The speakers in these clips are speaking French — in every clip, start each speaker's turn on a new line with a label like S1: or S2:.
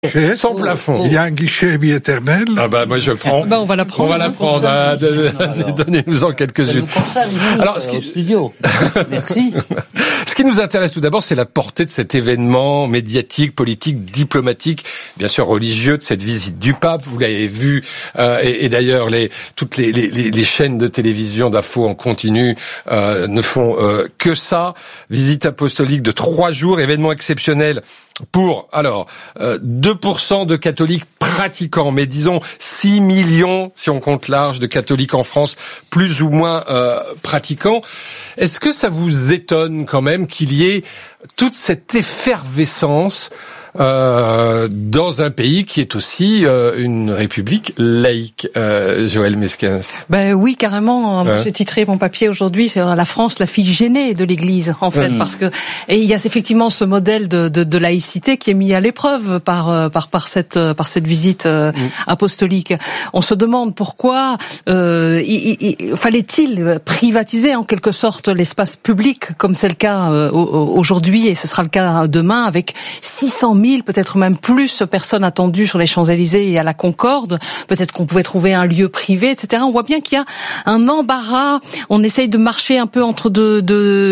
S1: Sans plafond.
S2: Il y a un guichet vie éternelle.
S1: Ah bah moi je prends.
S3: On va la prendre.
S1: On va la prendre. Donnez-nous-en quelques-unes.
S4: Alors, studio. Merci.
S1: Ce qui nous intéresse tout d'abord, c'est la portée de cet événement médiatique, politique, diplomatique, bien sûr religieux de cette visite du pape. Vous l'avez vu, et d'ailleurs toutes les chaînes de télévision d'infos en continu ne font que ça. Visite apostolique de 3 jours, événement exceptionnel. Pour, 2% de catholiques pratiquants, mais disons 6 millions, si on compte large, de catholiques en France, plus ou moins pratiquants. Est-ce que ça vous étonne quand même qu'il y ait toute cette effervescence dans un pays qui est aussi une république laïque, Joëlle Mesquens?
S3: Ben oui, carrément. J'ai titré mon papier aujourd'hui sur la France, la fille gênée de l'Église, en fait, parce que il y a effectivement ce modèle de laïcité qui est mis à l'épreuve par cette visite apostolique. On se demande pourquoi fallait-il privatiser en quelque sorte l'espace public, comme c'est le cas aujourd'hui et ce sera le cas demain, avec 600 000, peut-être même plus, personnes attendues sur les Champs-Élysées et à la Concorde. Peut-être qu'on pouvait trouver un lieu privé, etc. On voit bien qu'il y a un embarras. On essaye de marcher un peu entre deux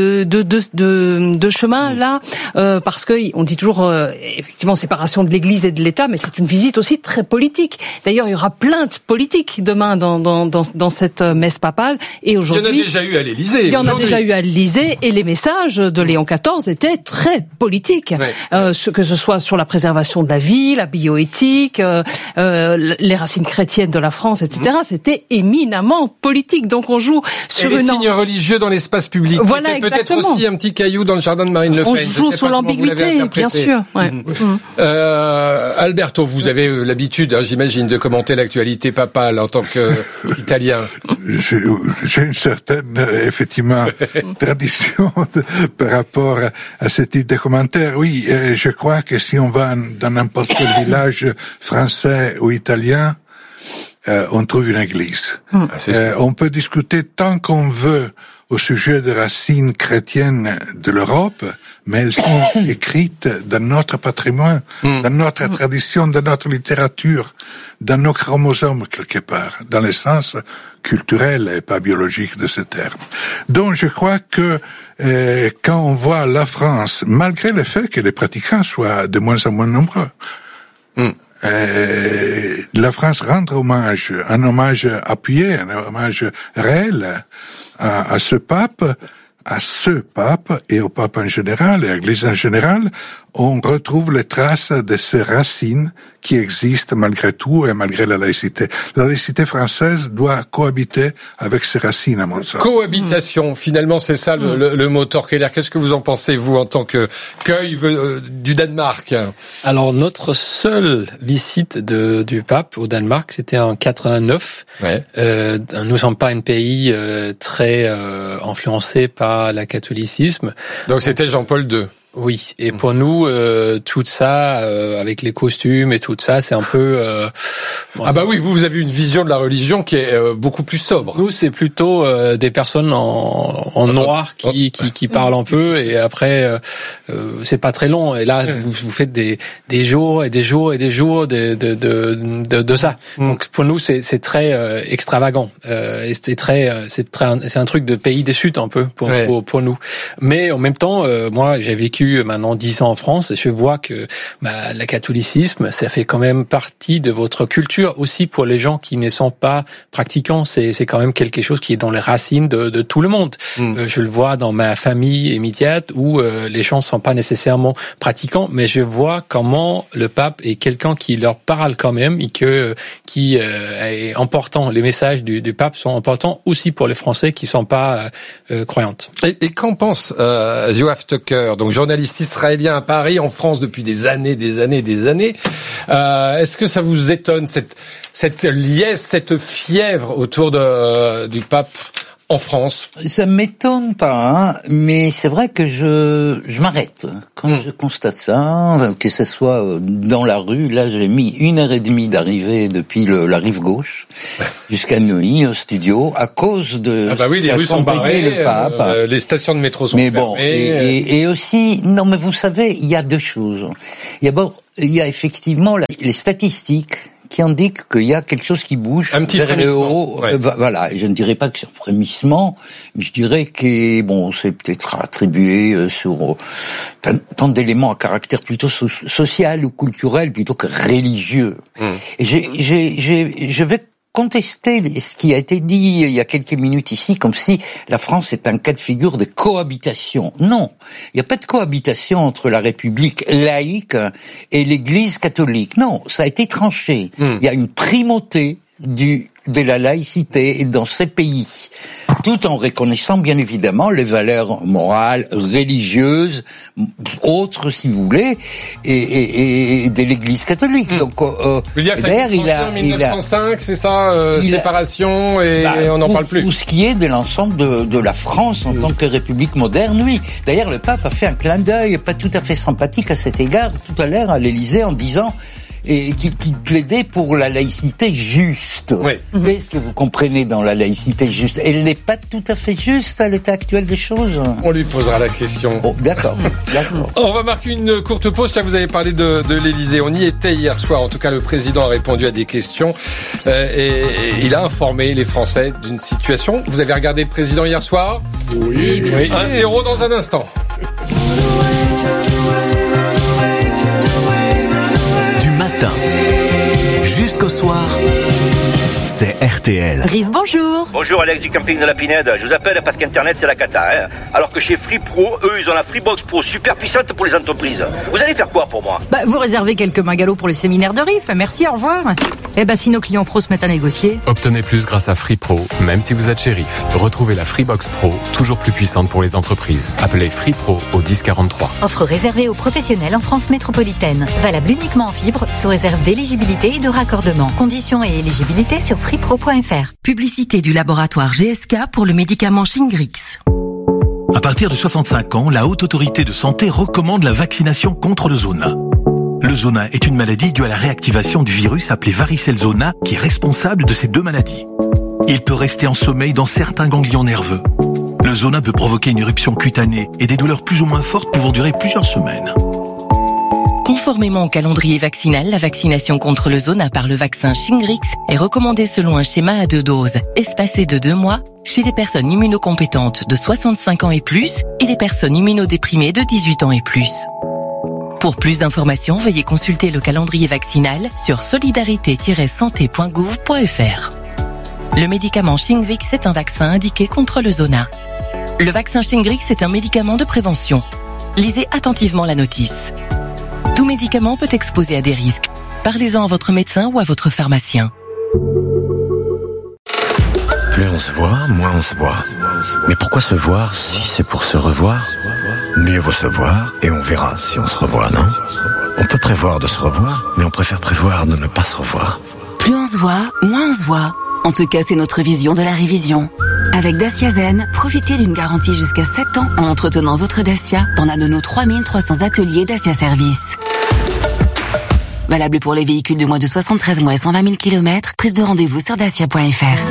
S3: chemins là, parce que on dit toujours effectivement séparation de l'Église et de l'État, mais c'est une visite aussi très politique. D'ailleurs, il y aura plainte politique demain dans cette messe papale. Et aujourd'hui,
S1: il y en a déjà eu à l'Élysée.
S3: Il y en a déjà eu à l'Élysée, et les messages de Léon XIV étaient très politiques, que ce soit sur la préservation de la vie, la bioéthique, les racines chrétiennes de la France, etc. C'était éminemment politique. Donc on joue sur
S1: les signes religieux dans l'espace public.
S3: Voilà,
S1: c'était peut-être aussi un petit caillou dans le jardin de Marine Le Pen.
S3: On joue sur l'ambiguïté, bien sûr. Ouais.
S1: Alberto, vous avez l'habitude, j'imagine, de commenter l'actualité papale en tant qu'Italien.
S2: J'ai une certaine, effectivement, tradition par rapport à ce type de commentaires. Oui, je crois que si on va dans n'importe quel village français ou italien, on trouve une église. On peut discuter tant qu'on veut au sujet des racines chrétiennes de l'Europe, mais elles sont écrites dans notre patrimoine, dans notre tradition, dans notre littérature, dans nos chromosomes quelque part, dans le sens culturel et pas biologique de ce terme. Donc je crois que quand on voit la France, malgré le fait que les pratiquants soient de moins en moins nombreux, la France rend un hommage appuyé, un hommage réel à ce pape et au pape en général et à l'Église en général. On retrouve les traces de ces racines qui existent malgré tout et malgré la laïcité. La laïcité française doit cohabiter avec ses racines, à mon sens.
S1: Cohabitation, finalement, c'est ça le mot. Torkeler. Qu'est-ce que vous en pensez, vous, en tant que cueil du Danemark?
S5: Alors, notre seule visite du pape au Danemark, c'était en 89. Ouais. Nous ne sommes pas un pays très influencé par le catholicisme.
S1: Donc, c'était Jean-Paul II.
S5: Oui, et pour nous, tout ça, avec les costumes et tout ça, c'est un peu...
S1: oui, vous avez une vision de la religion qui est beaucoup plus sobre.
S5: Nous, c'est plutôt des personnes en noir qui parlent un peu, et après, c'est pas très long. Et là, vous faites des jours et des jours et des jours de ça. Donc pour nous, c'est très extravagant. Et c'est un truc de pays des Sud un peu pour nous. Mais en même temps, moi, j'ai vécu maintenant 10 ans en France, et je vois que le catholicisme, ça fait quand même partie de votre culture aussi pour les gens qui ne sont pas pratiquants. C'est quand même quelque chose qui est dans les racines de tout le monde. Je le vois dans ma famille immédiate où les gens ne sont pas nécessairement pratiquants, mais je vois comment le pape est quelqu'un qui leur parle quand même, et qui est important. Les messages du pape sont importants aussi pour les Français qui sont pas croyantes.
S1: Et qu'en pense Yoav Tucker, donc journaliste israélien à Paris, en France depuis des années. Est-ce que ça vous étonne, cette liesse, cette fièvre autour du pape en France?
S4: Ça m'étonne pas, hein, mais c'est vrai que je m'arrête quand je constate ça, que ce soit dans la rue. Là, j'ai mis 1h30 d'arrivée depuis la rive gauche jusqu'à Neuilly au studio à cause de
S1: les rues sont barrées,
S4: le pape.
S1: Les stations de métro sont fermées.
S4: Mais bon, et aussi, non, mais vous savez, il y a deux choses. Il y a effectivement les statistiques qui indiquent qu'il y a quelque chose qui bouge vers le haut.
S1: Ouais.
S4: Voilà, je ne dirais pas que c'est un frémissement, mais je dirais que c'est peut-être attribué sur tant d'éléments à caractère plutôt social ou culturel plutôt que religieux. Et je vais contester ce qui a été dit il y a quelques minutes ici, comme si la France est un cas de figure de cohabitation. Non, il n'y a pas de cohabitation entre la République laïque et l'Église catholique. Non, ça a été tranché. Il y a une primauté de la laïcité dans ces pays, tout en reconnaissant bien évidemment les valeurs morales, religieuses, autres si vous voulez, et de l'Église catholique. Donc,
S1: d'ailleurs, il a en 1905, c'est ça, séparation, et on n'en parle plus.
S4: Pour ce qui est de l'ensemble de la France en tant que république moderne, oui. D'ailleurs, le pape a fait un clin d'œil pas tout à fait sympathique à cet égard tout à l'heure à l'Élysée en disant qui plaidait pour la laïcité juste.
S1: Oui.
S4: Qu'est-ce que vous comprenez dans la laïcité juste? Elle n'est pas tout à fait juste à l'état actuel des choses.
S1: On lui posera la question.
S4: Oh, d'accord.
S1: On va marquer une courte pause. Tiens, vous avez parlé de l'Élysée. On y était hier soir. En tout cas, le président a répondu à des questions et il a informé les Français d'une situation. Vous avez regardé le président hier soir?
S2: Oui.
S1: Interro dans un instant.
S6: Jusqu'au soir, c'est RTL.
S7: Rive, bonjour.
S8: Bonjour Alex du camping de la Pinède. Je vous appelle parce qu'Internet c'est la cata. Hein. Alors que chez Free Pro, eux ils ont la Freebox Pro super puissante pour les entreprises. Vous allez faire quoi pour moi?
S7: Vous réservez quelques magalots pour le séminaire de Rive. Merci, au revoir. Si nos clients pros se mettent à négocier.
S9: Obtenez plus grâce à Free Pro, même si vous êtes chez Riff. Retrouvez la Freebox Pro, toujours plus puissante pour les entreprises. Appelez Free Pro au 1043.
S10: Offre réservée aux professionnels en France métropolitaine. Valable uniquement en fibre, sous réserve d'éligibilité et de raccordement. Conditions et éligibilité sur freepro.fr.
S11: Publicité du laboratoire GSK pour le médicament Shingrix.
S6: À partir de 65 ans, la Haute Autorité de Santé recommande la vaccination contre le zona. Le zona est une maladie due à la réactivation du virus appelé varicelle zona qui est responsable de ces deux maladies. Il peut rester en sommeil dans certains ganglions nerveux. Le zona peut provoquer une éruption cutanée et des douleurs plus ou moins fortes pouvant durer plusieurs semaines.
S11: Conformément au calendrier vaccinal, la vaccination contre le zona par le vaccin Shingrix est recommandée selon un schéma à 2 doses, espacé de 2 mois, chez les personnes immunocompétentes de 65 ans et plus et les personnes immunodéprimées de 18 ans et plus. Pour plus d'informations, veuillez consulter le calendrier vaccinal sur solidarité-santé.gouv.fr. Le médicament Shingrix est un vaccin indiqué contre le zona. Le vaccin Shingrix est un médicament de prévention. Lisez attentivement la notice. Tout médicament peut exposer à des risques. Parlez-en à votre médecin ou à votre pharmacien.
S12: Plus on se voit, moins on se voit. Mais pourquoi se voir si c'est pour se revoir? Mieux vaut se voir et on verra si on se revoit, non? On peut prévoir de se revoir, mais on préfère prévoir de ne pas se revoir.
S11: Plus on se voit, moins on se voit. En tout cas, c'est notre vision de la révision. Avec Dacia Zen, profitez d'une garantie jusqu'à 7 ans en entretenant votre Dacia dans l'un de nos 3300 ateliers Dacia Service. Valable pour les véhicules de moins de 73 mois et 120 000 km. Prise de rendez-vous sur dacia.fr.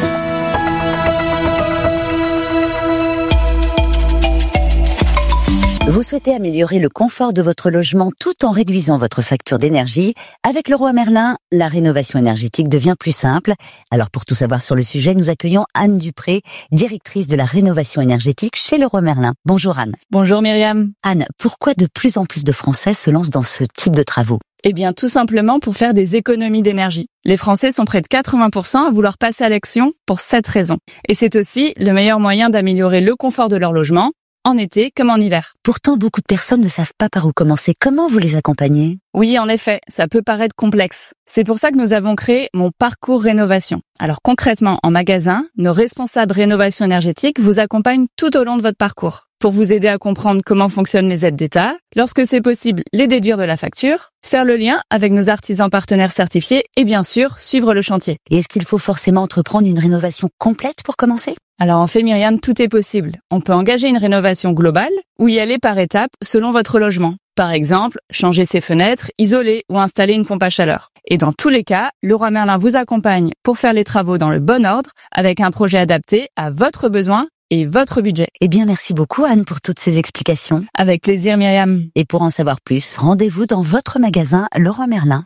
S13: Vous souhaitez améliorer le confort de votre logement tout en réduisant votre facture d'énergie? Avec Leroy Merlin, la rénovation énergétique devient plus simple. Alors pour tout savoir sur le sujet, nous accueillons Anne Dupré, directrice de la rénovation énergétique chez Leroy Merlin. Bonjour Anne.
S14: Bonjour Myriam.
S13: Anne, pourquoi de plus en plus de Français se lancent dans ce type de travaux?
S14: Eh bien, tout simplement pour faire des économies d'énergie. Les Français sont près de 80% à vouloir passer à l'action pour cette raison. Et c'est aussi le meilleur moyen d'améliorer le confort de leur logement, en été comme en hiver.
S13: Pourtant, beaucoup de personnes ne savent pas par où commencer. Comment vous les accompagnez?
S14: Oui, en effet, ça peut paraître complexe. C'est pour ça que nous avons créé Mon Parcours Rénovation. Alors concrètement, en magasin, nos responsables rénovation énergétique vous accompagnent tout au long de votre parcours. pour vous aider à comprendre comment fonctionnent les aides d'État, lorsque c'est possible, les déduire de la facture, faire le lien avec nos artisans partenaires certifiés et bien sûr, suivre le chantier.
S13: Et est-ce qu'il faut forcément entreprendre une rénovation complète pour commencer ?
S14: Alors en fait, Myriam, tout est possible. On peut engager une rénovation globale ou y aller par étapes selon votre logement. Par exemple, changer ses fenêtres, isoler ou installer une pompe à chaleur. Et dans tous les cas, Leroy Merlin vous accompagne pour faire les travaux dans le bon ordre avec un projet adapté à votre besoin et votre budget.
S13: Eh bien, merci beaucoup Anne pour toutes ces explications.
S14: Avec plaisir Myriam.
S13: Et pour en savoir plus, rendez-vous dans votre magasin Leroy Merlin.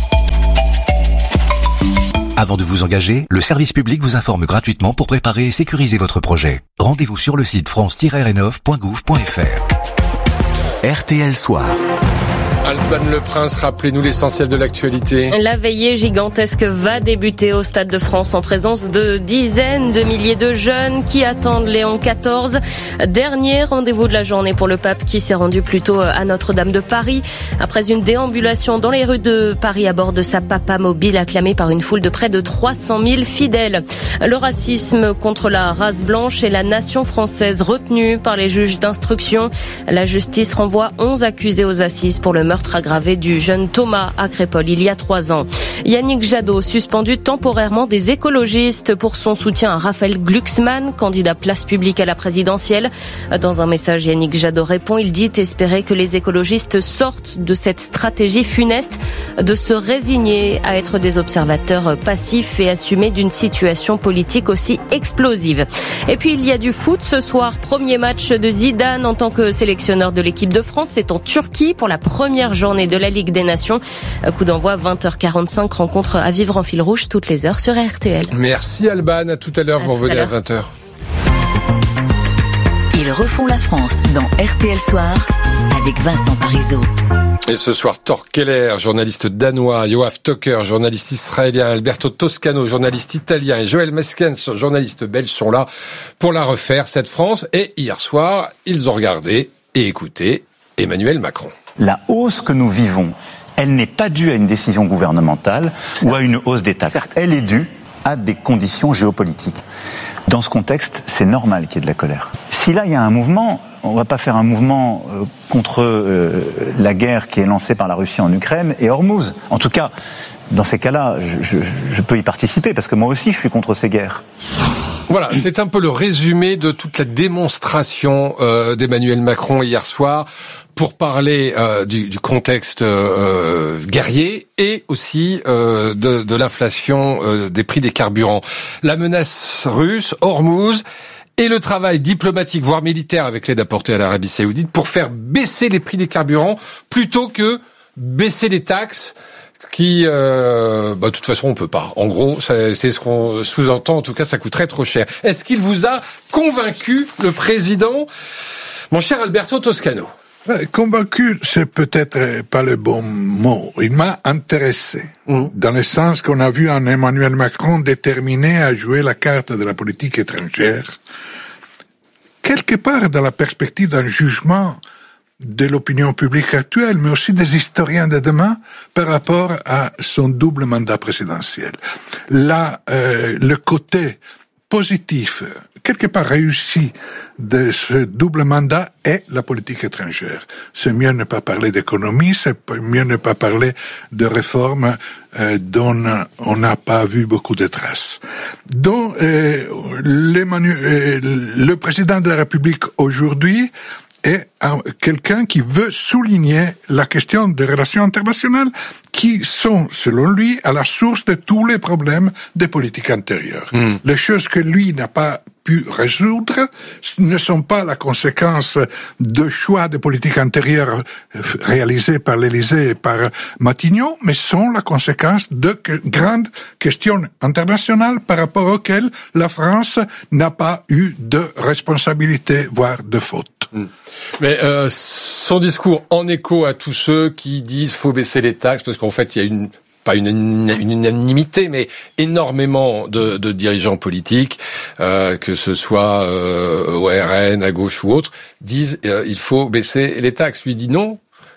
S15: Avant de vous engager, le service public vous informe gratuitement pour préparer et sécuriser votre projet. Rendez-vous sur le site france-rénov.gouv.fr. RTL Soir.
S1: Alban Le Prince, rappelez-nous l'essentiel de l'actualité.
S16: La veillée gigantesque va débuter au Stade de France en présence de dizaines de milliers de jeunes qui attendent Léon XIV. Dernier rendez-vous de la journée pour le pape qui s'est rendu plus tôt à Notre-Dame de Paris. Après une déambulation dans les rues de Paris à bord de sa papa mobile acclamée par une foule de près de 300 000 fidèles. Le racisme contre la race blanche et la nation française retenue par les juges d'instruction. La justice renvoie 11 accusés aux assises pour le meurtre aggravé du jeune Thomas à Crépol il y a 3 ans. Yannick Jadot suspendu temporairement des écologistes pour son soutien à Raphaël Glucksmann, candidat Place Publique à la présidentielle. Dans un message, Yannick Jadot répond, il dit espérer que les écologistes sortent de cette stratégie funeste de se résigner à être des observateurs passifs et assumés d'une situation politique aussi explosive. Et puis il y a du foot ce soir, premier match de Zidane en tant que sélectionneur de l'équipe de France, c'est en Turquie pour la première journée de la Ligue des Nations. Coup d'envoi 20h45, rencontre à vivre en fil rouge toutes les heures sur RTL.
S1: Merci Alban, à tout à l'heure, vous revenez à 20h.
S11: Ils refont la France dans RTL Soir avec Vincent Parisot.
S1: Et ce soir, Thor Keller, journaliste danois, Yoav Tucker, journaliste israélien, Alberto Toscano, journaliste italien et Joël Meskens, journaliste belge sont là pour la refaire, cette France. Et hier soir, ils ont regardé et écouté Emmanuel Macron.
S17: La hausse que nous vivons, elle n'est pas due à une décision gouvernementale ou à une hausse des taxes. Elle est due à des conditions géopolitiques. Dans ce contexte, c'est normal qu'il y ait de la colère. Si là, il y a un mouvement, on ne va pas faire un mouvement contre la guerre qui est lancée par la Russie en Ukraine et Hormuz. En tout cas, dans ces cas-là, je peux y participer parce que moi aussi, je suis contre ces guerres.
S1: Voilà, c'est un peu le résumé de toute la démonstration d'Emmanuel Macron hier soir pour parler du contexte guerrier et aussi de l'inflation des prix des carburants. La menace russe, Hormuz, et le travail diplomatique, voire militaire, avec l'aide apportée à l'Arabie Saoudite pour faire baisser les prix des carburants plutôt que baisser les taxes qui, de toute façon, on peut pas. En gros, c'est ce qu'on sous-entend. En tout cas, ça coûterait trop cher. Est-ce qu'il vous a convaincu, le président, mon cher Alberto Toscano?
S2: Convaincu, c'est peut-être pas le bon mot. Il m'a intéressé, dans le sens qu'on a vu un Emmanuel Macron déterminé à jouer la carte de la politique étrangère, quelque part dans la perspective d'un jugement de l'opinion publique actuelle, mais aussi des historiens de demain par rapport à son double mandat présidentiel. Là, le côté positif, quelque part réussi de ce double mandat est la politique étrangère. C'est mieux ne pas parler d'économie, c'est mieux ne pas parler de réformes dont on n'a pas vu beaucoup de traces. Donc, le président de la République aujourd'hui est quelqu'un qui veut souligner la question des relations internationales qui sont, selon lui, à la source de tous les problèmes des politiques intérieures. Les choses que lui n'a pas pu résoudre ne sont pas la conséquence de choix de politique intérieure réalisés par l'Élysée et par Matignon, mais sont la conséquence de grandes questions internationales par rapport auxquelles la France n'a pas eu de responsabilité, voire de faute.
S1: Mais son discours en écho à tous ceux qui disent faut baisser les taxes, parce qu'en fait il y a pas une unanimité, mais énormément de dirigeants politiques, que ce soit au RN, à gauche ou autre, disent il faut baisser les taxes. Lui dit non,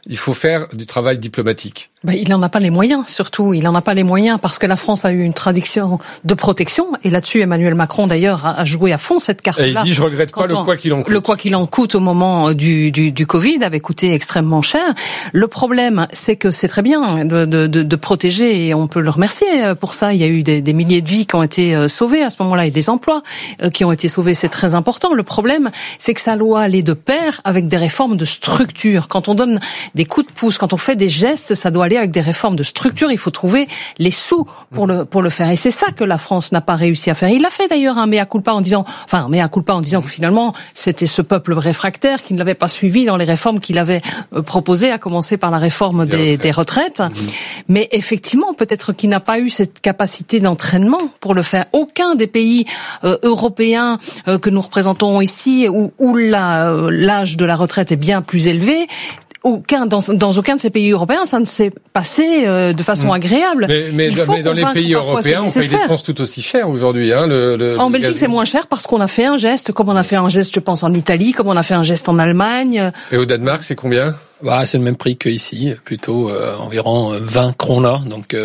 S1: il faut faire du travail diplomatique.
S3: Il n'en a pas les moyens, surtout. Il n'en a pas les moyens parce que la France a eu une tradition de protection. Et là-dessus, Emmanuel Macron, d'ailleurs, a joué à fond cette carte-là.
S1: Et il dit, je regrette pas le quoi qu'il en coûte.
S3: Le quoi qu'il en coûte au moment du Covid avait coûté extrêmement cher. Le problème, c'est que c'est très bien de protéger et on peut le remercier pour ça. Il y a eu des milliers de vies qui ont été sauvées à ce moment-là et des emplois qui ont été sauvés. C'est très important. Le problème, c'est que ça doit aller de pair avec des réformes de structure. Quand on donne des coups de pouce, quand on fait des gestes, ça doit aller avec des réformes de structure. Il faut trouver les sous pour le faire. Et c'est ça que la France n'a pas réussi à faire. Il a fait d'ailleurs un mea culpa en disant que finalement, c'était ce peuple réfractaire qui ne l'avait pas suivi dans les réformes qu'il avait proposées, à commencer par la réforme des retraites. Mais effectivement, peut-être qu'il n'a pas eu cette capacité d'entraînement pour le faire. Aucun des pays européens que nous représentons ici, où l'âge de la retraite est bien plus élevé, dans aucun de ces pays européens, ça ne s'est passé de façon agréable.
S1: Mais dans les pays européens, on paye l'essence tout aussi cher aujourd'hui.
S3: En Belgique, c'est moins cher parce qu'on a fait un geste, comme on a fait un geste, je pense, en Italie, comme on a fait un geste en Allemagne.
S1: Et au Danemark, c'est combien ?
S5: C'est le même prix qu'ici, plutôt environ 20 kroner, donc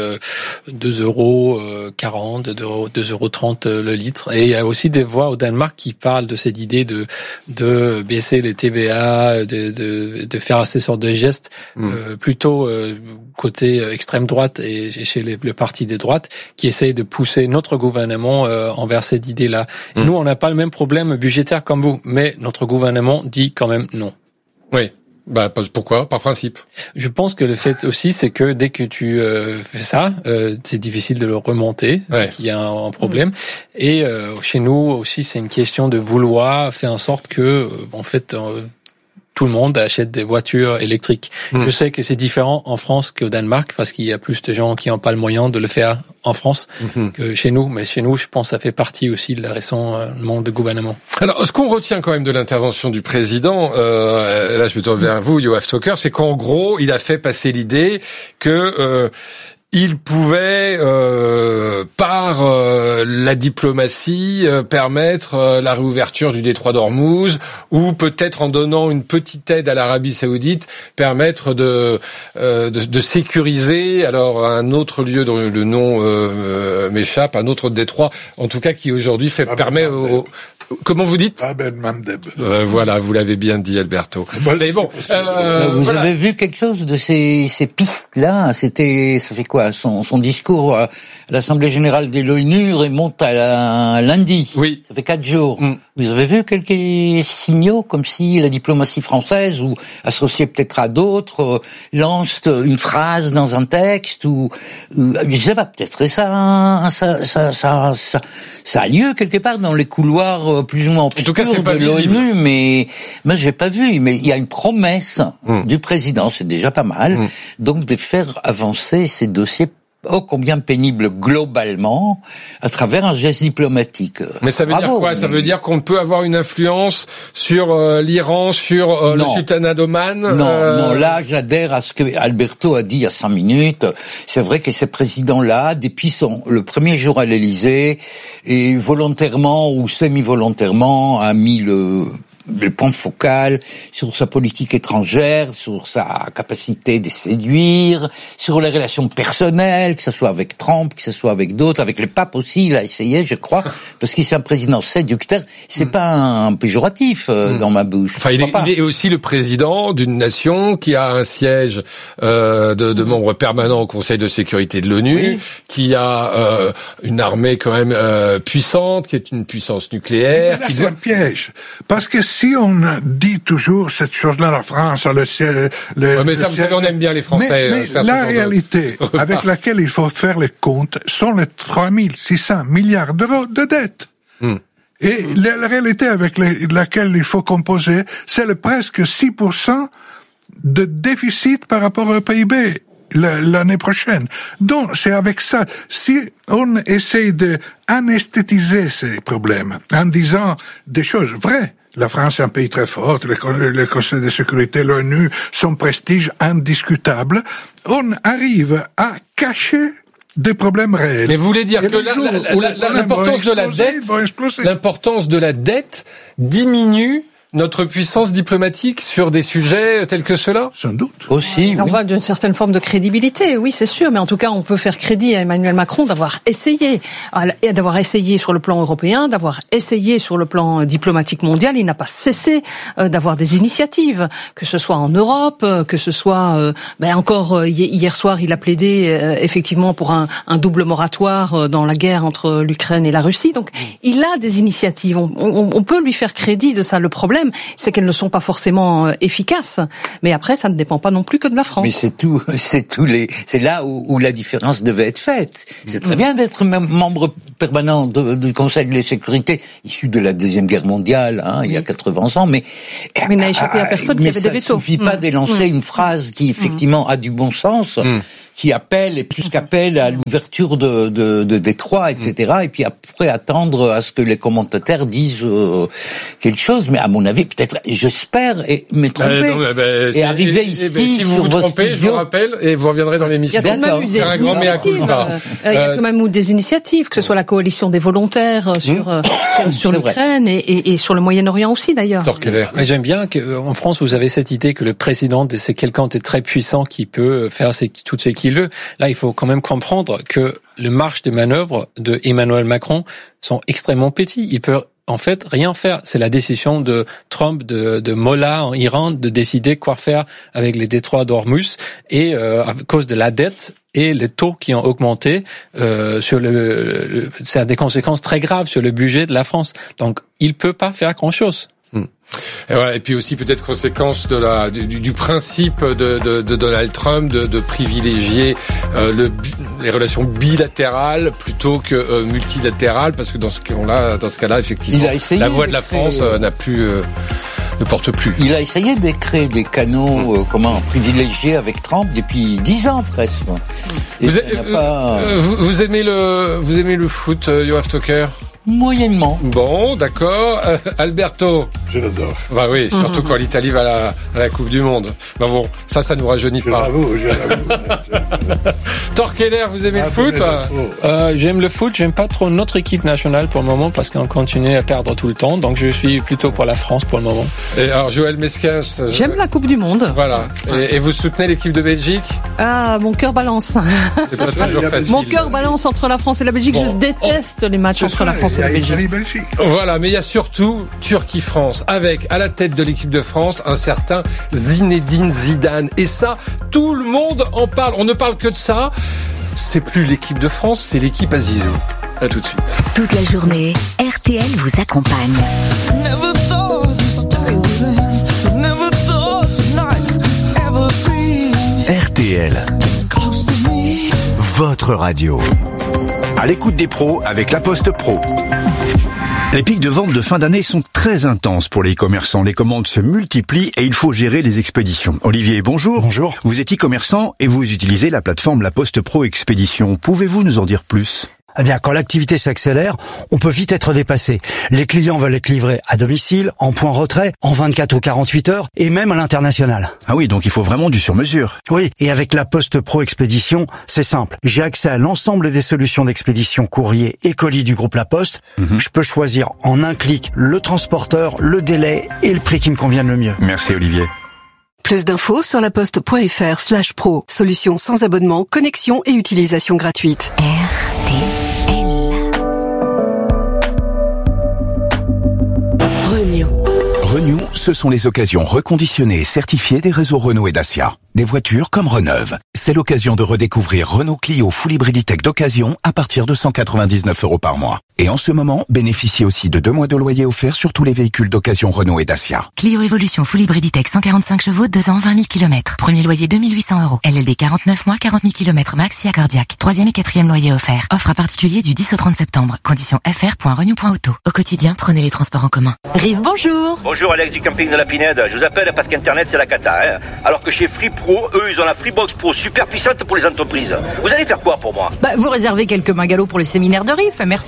S5: 2,40 €, 2,30 € le litre. Et il y a aussi des voix au Danemark qui parlent de cette idée de baisser les TVA, de faire ces sortes de gestes, plutôt côté extrême droite et chez le parti des droites, qui essayent de pousser notre gouvernement envers cette idée-là. Et nous, on n'a pas le même problème budgétaire comme vous, mais notre gouvernement dit quand même non.
S1: Oui. Pourquoi ? Par principe.
S5: Je pense que le fait aussi, c'est que dès que tu fais ça, c'est difficile de le remonter, qu'il y a un problème. Et chez nous aussi, c'est une question de vouloir faire en sorte que, en fait, tout le monde achète des voitures électriques. Je sais que c'est différent en France qu'au Danemark parce qu'il y a plus de gens qui n'ont pas le moyen de le faire en France que chez nous. Mais chez nous, je pense que ça fait partie aussi de la récemment de gouvernement.
S1: Alors, ce qu'on retient quand même de l'intervention du président, là je me tourne vers vous, Yoav Stocker, c'est qu'en gros, il a fait passer l'idée que il pouvait, par la diplomatie, permettre la réouverture du détroit d'Ormuz, ou peut-être en donnant une petite aide à l'Arabie Saoudite, permettre de sécuriser alors un autre lieu dont le nom m'échappe, un autre détroit, en tout cas qui aujourd'hui permet aux... Comment vous dites ?
S2: Bab el-Mandeb.
S1: Voilà, vous l'avez bien dit, Alberto. Mais bon,
S4: vous avez vu quelque chose de ces pistes-là ? Ça fait quoi ? Son discours à l'Assemblée Générale de l'ONU remonte à lundi.
S1: Oui.
S4: Ça fait 4 jours. Vous avez vu quelques signaux, comme si la diplomatie française, ou associée peut-être à d'autres, lance une phrase dans un texte, ou je sais pas, peut-être ça a lieu quelque part dans les couloirs plus ou moins obscurs.
S1: En tout cas, c'est pas
S4: de l'ONU, mais j'ai pas vu. Mais il y a une promesse du président, c'est déjà pas mal, donc de faire avancer ces dossiers ô combien pénible globalement à travers un geste diplomatique.
S1: Mais ça veut dire quoi ? Ça veut dire qu'on peut avoir une influence sur l'Iran, sur le sultanat d'Oman ?
S4: Non, là j'adhère à ce que Alberto a dit il y a 5 minutes. C'est vrai que ces présidents-là, depuis le premier jour à l'Élysée, et volontairement ou semi-volontairement a mis le point focal sur sa politique étrangère, sur sa capacité de séduire, sur les relations personnelles, que ce soit avec Trump, que ce soit avec d'autres, avec le pape aussi, il a essayé, je crois, parce qu'il est un président séducteur. C'est pas un péjoratif dans ma bouche.
S1: Enfin, il est aussi le président d'une nation qui a un siège de membres permanents au Conseil de sécurité de l'ONU, qui a une armée quand même puissante, qui est une puissance nucléaire.
S2: Mais là, c'est un piège, parce que si on dit toujours cette chose-là, la France a
S1: mais ça, vous savez, on aime bien les Français.
S2: Mais la réalité avec laquelle il faut faire les comptes sont les 3 600 milliards d'euros de dette. Et la réalité avec laquelle il faut composer, c'est le presque 6% de déficit par rapport au PIB l'année prochaine. Donc, c'est avec ça. Si on essaie de anesthétiser ces problèmes en disant des choses vraies, la France est un pays très fort, le Conseil de sécurité, l'ONU, son prestige indiscutable, on arrive à cacher des problèmes réels.
S1: Mais vous voulez dire que l'importance de la dette diminue notre puissance diplomatique sur des sujets tels que ceux-là?
S2: Sans doute.
S4: Aussi,
S3: On va d'une certaine forme de crédibilité, oui, c'est sûr, mais en tout cas, on peut faire crédit à Emmanuel Macron d'avoir essayé sur le plan européen, d'avoir essayé sur le plan diplomatique mondial. Il n'a pas cessé d'avoir des initiatives, que ce soit en Europe, que ce soit encore hier soir, il a plaidé effectivement pour un double moratoire dans la guerre entre l'Ukraine et la Russie. Donc, il a des initiatives. On peut lui faire crédit de ça. Le problème, c'est qu'elles ne sont pas forcément efficaces. Mais après, ça ne dépend pas non plus que de la France.
S4: Mais c'est là où la différence devait être faite. C'est très bien d'être membre permanent du Conseil de la Sécurité, issu de la Deuxième Guerre mondiale, il y a 80 ans, mais
S3: il n'a échappé à personne qui avait des vetos.
S4: Il ne suffit pas d'élancer une phrase qui, effectivement, a du bon sens, qui appelle, et plus qu'appelle à l'ouverture de Détroit, etc. Et puis après attendre à ce que les commentateurs disent quelque chose. Mais à mon avis, peut-être, j'espère, et me tromper. Et arriver ici,
S1: si vous vous trompez, je vous rappelle, et vous reviendrez dans l'émission.
S3: Il y a quand même eu des initiatives. Il y a quand même eu des initiatives, que ce soit la coalition des volontaires sur l'Ukraine et sur le Moyen-Orient aussi, d'ailleurs.
S5: J'aime bien qu'en France, vous avez cette idée que le président, c'est quelqu'un de très puissant qui peut faire tout ce qu'il veut. Là, il faut quand même comprendre que le marge de manœuvre de Emmanuel Macron sont extrêmement petits. Il peut en fait rien faire. C'est la décision de Trump, de Mollah en Iran, de décider quoi faire avec les détroits d'Ormuz, et à cause de la dette et les taux qui ont augmenté, ça a des conséquences très graves sur le budget de la France. Donc, il peut pas faire grand-chose.
S1: Et puis aussi peut-être conséquence du principe de Donald Trump de privilégier les relations bilatérales plutôt que multilatérales, parce que dans ce cas-là, effectivement, la voix de la France ne porte plus.
S4: Il a essayé de créer des canaux privilégiés avec Trump depuis 10 ans presque.
S1: Vous aimez le foot, Yoav Toker?
S4: Moyennement.
S1: Bon, d'accord. Alberto.
S2: Je l'adore.
S1: Bah oui, surtout quand l'Italie va à la Coupe du Monde. Bah bon, ça nous rajeunit pas.
S2: Je l'avoue.
S1: Torkeller, vous aimez le foot?
S5: J'aime le foot, j'aime pas trop notre équipe nationale pour le moment parce qu'on continue à perdre tout le temps, donc je suis plutôt pour la France pour le moment.
S1: Et alors, Joël Mesquens.
S3: J'aime la Coupe du Monde.
S1: Voilà. Et vous soutenez l'équipe de Belgique?
S3: Mon cœur balance.
S1: C'est pas toujours facile.
S3: Mon cœur balance entre la France et la Belgique. Je déteste les matchs entre la France et la Belgique.
S1: Voilà, mais il y a surtout Turquie-France, avec à la tête de l'équipe de France un certain Zinedine Zidane. Et ça, tout le monde en parle. On ne parle que de ça. C'est plus l'équipe de France, c'est l'équipe à Zizou. À tout de suite.
S10: Toute la journée, RTL vous accompagne.
S15: RTL, votre radio. À l'écoute des pros avec La Poste Pro. Les pics de vente de fin d'année sont très intenses pour les e-commerçants. Les commandes se multiplient et il faut gérer les expéditions. Olivier, bonjour.
S18: Bonjour.
S15: Vous êtes e-commerçant et vous utilisez la plateforme La Poste Pro Expédition. Pouvez-vous nous en dire plus ?
S18: Eh bien, quand l'activité s'accélère, on peut vite être dépassé. Les clients veulent être livrés à domicile, en point retrait, en 24 ou 48 heures, et même à l'international.
S15: Ah oui, donc il faut vraiment du sur-mesure.
S18: Oui, et avec la Poste Pro Expédition, c'est simple. J'ai accès à l'ensemble des solutions d'expédition courrier et colis du groupe La Poste. Je peux choisir en un clic le transporteur, le délai et le prix qui me convienne le mieux.
S15: Merci Olivier.
S19: Plus d'infos sur laposte.fr/pro. Solution sans abonnement, connexion et utilisation gratuite.
S15: Renew, ce sont les occasions reconditionnées et certifiées des réseaux Renault et Dacia. Des voitures comme Reneuve. C'est l'occasion de redécouvrir Renault Clio Full Hybrid Tech d'occasion à partir de 199 € par mois. Et en ce moment, bénéficiez aussi de 2 mois de loyer offert sur tous les véhicules d'occasion Renault et Dacia.
S10: Clio Evolution Full Hybrid Tech 145 chevaux, 2 ans, 20 000 km. Premier loyer 2 800 €. LLD 49 mois, 40 000 km max, si accordiaque. 3e et 4e loyer offert. Offre à particulier du 10 au 30 septembre. Conditions fr.renew.auto. Au quotidien, prenez les transports en commun.
S7: Rive, bonjour.
S8: Bonjour Alex du camping de la Pinède. Je vous appelle parce qu'Internet c'est la cata. Alors que chez Free Pro, eux ils ont la Freebox Pro super puissante pour les entreprises. Vous allez faire quoi pour moi?
S7: Vous réservez quelques mains galops pour le séminaire de Riff. Merci, au revoir.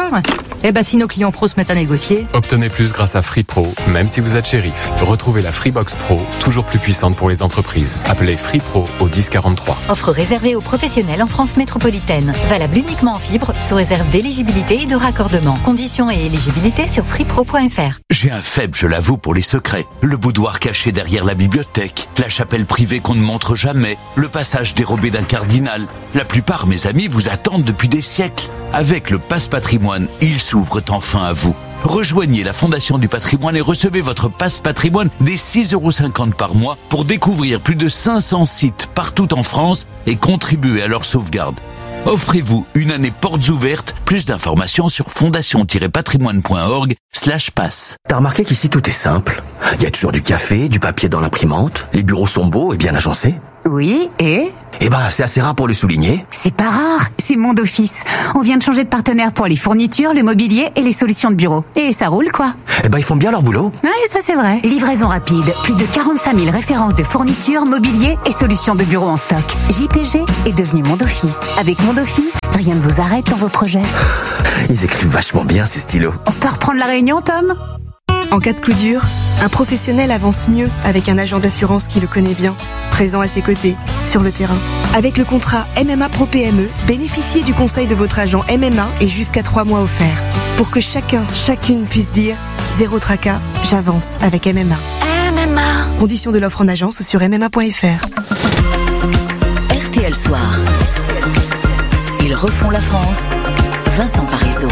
S7: revoir. Eh ben, si nos clients pros se mettent à négocier.
S9: Obtenez plus grâce à Free Pro, même si vous êtes shérif. Retrouvez la Freebox Pro, toujours plus puissante pour les entreprises. Appelez Free Pro au 1043.
S20: Offre réservée aux professionnels en France métropolitaine. Valable uniquement en fibre, sous réserve d'éligibilité et de raccordement. Conditions et éligibilité sur freepro.fr.
S21: J'ai un faible, je l'avoue, pour les secrets. Le boudoir caché derrière la bibliothèque, la chapelle privée qu'on ne montre jamais, le passage dérobé d'un cardinal. La plupart, mes amis, vous attendent depuis des siècles. Avec le Pass Patrimoine, ils s'ouvrent enfin à vous. Rejoignez la Fondation du Patrimoine et recevez votre Pass Patrimoine des 6,50 € par mois pour découvrir plus de 500 sites partout en France et contribuer à leur sauvegarde. Offrez-vous une année portes ouvertes. Plus d'informations sur fondation-patrimoine.org/pass.
S22: T'as remarqué qu'ici tout est simple. Il y a toujours du café, du papier dans l'imprimante, les bureaux sont beaux et bien agencés.
S23: Oui, et
S22: Eh ben, c'est assez rare pour le souligner.
S23: c'est pas rare, c'est Monde Office. On vient de changer de partenaire pour les fournitures, le mobilier et les solutions de bureau. Et ça roule, quoi.
S22: Eh ben, ils font bien leur boulot.
S23: Ouais, ça c'est vrai. Livraison rapide, plus de 45 000 références de fournitures, mobilier et solutions de bureau en stock. JPG est devenu Monde Office. Avec Monde Office, rien ne vous arrête dans vos projets.
S22: Ils écrivent vachement bien, ces stylos.
S23: On peut reprendre la réunion, Tom ?
S24: En cas de coup dur, un professionnel avance mieux avec un agent d'assurance qui le connaît bien, présent à ses côtés, sur le terrain. Avec le contrat MMA Pro PME, bénéficiez du conseil de votre agent MMA et jusqu'à 3 mois offerts. Pour que chacune puisse dire « Zéro tracas, j'avance avec MMA ».
S23: MMA.
S24: Conditions de l'offre en agence sur MMA.fr.
S20: RTL Soir. Ils refont la France. Vincent Parisot.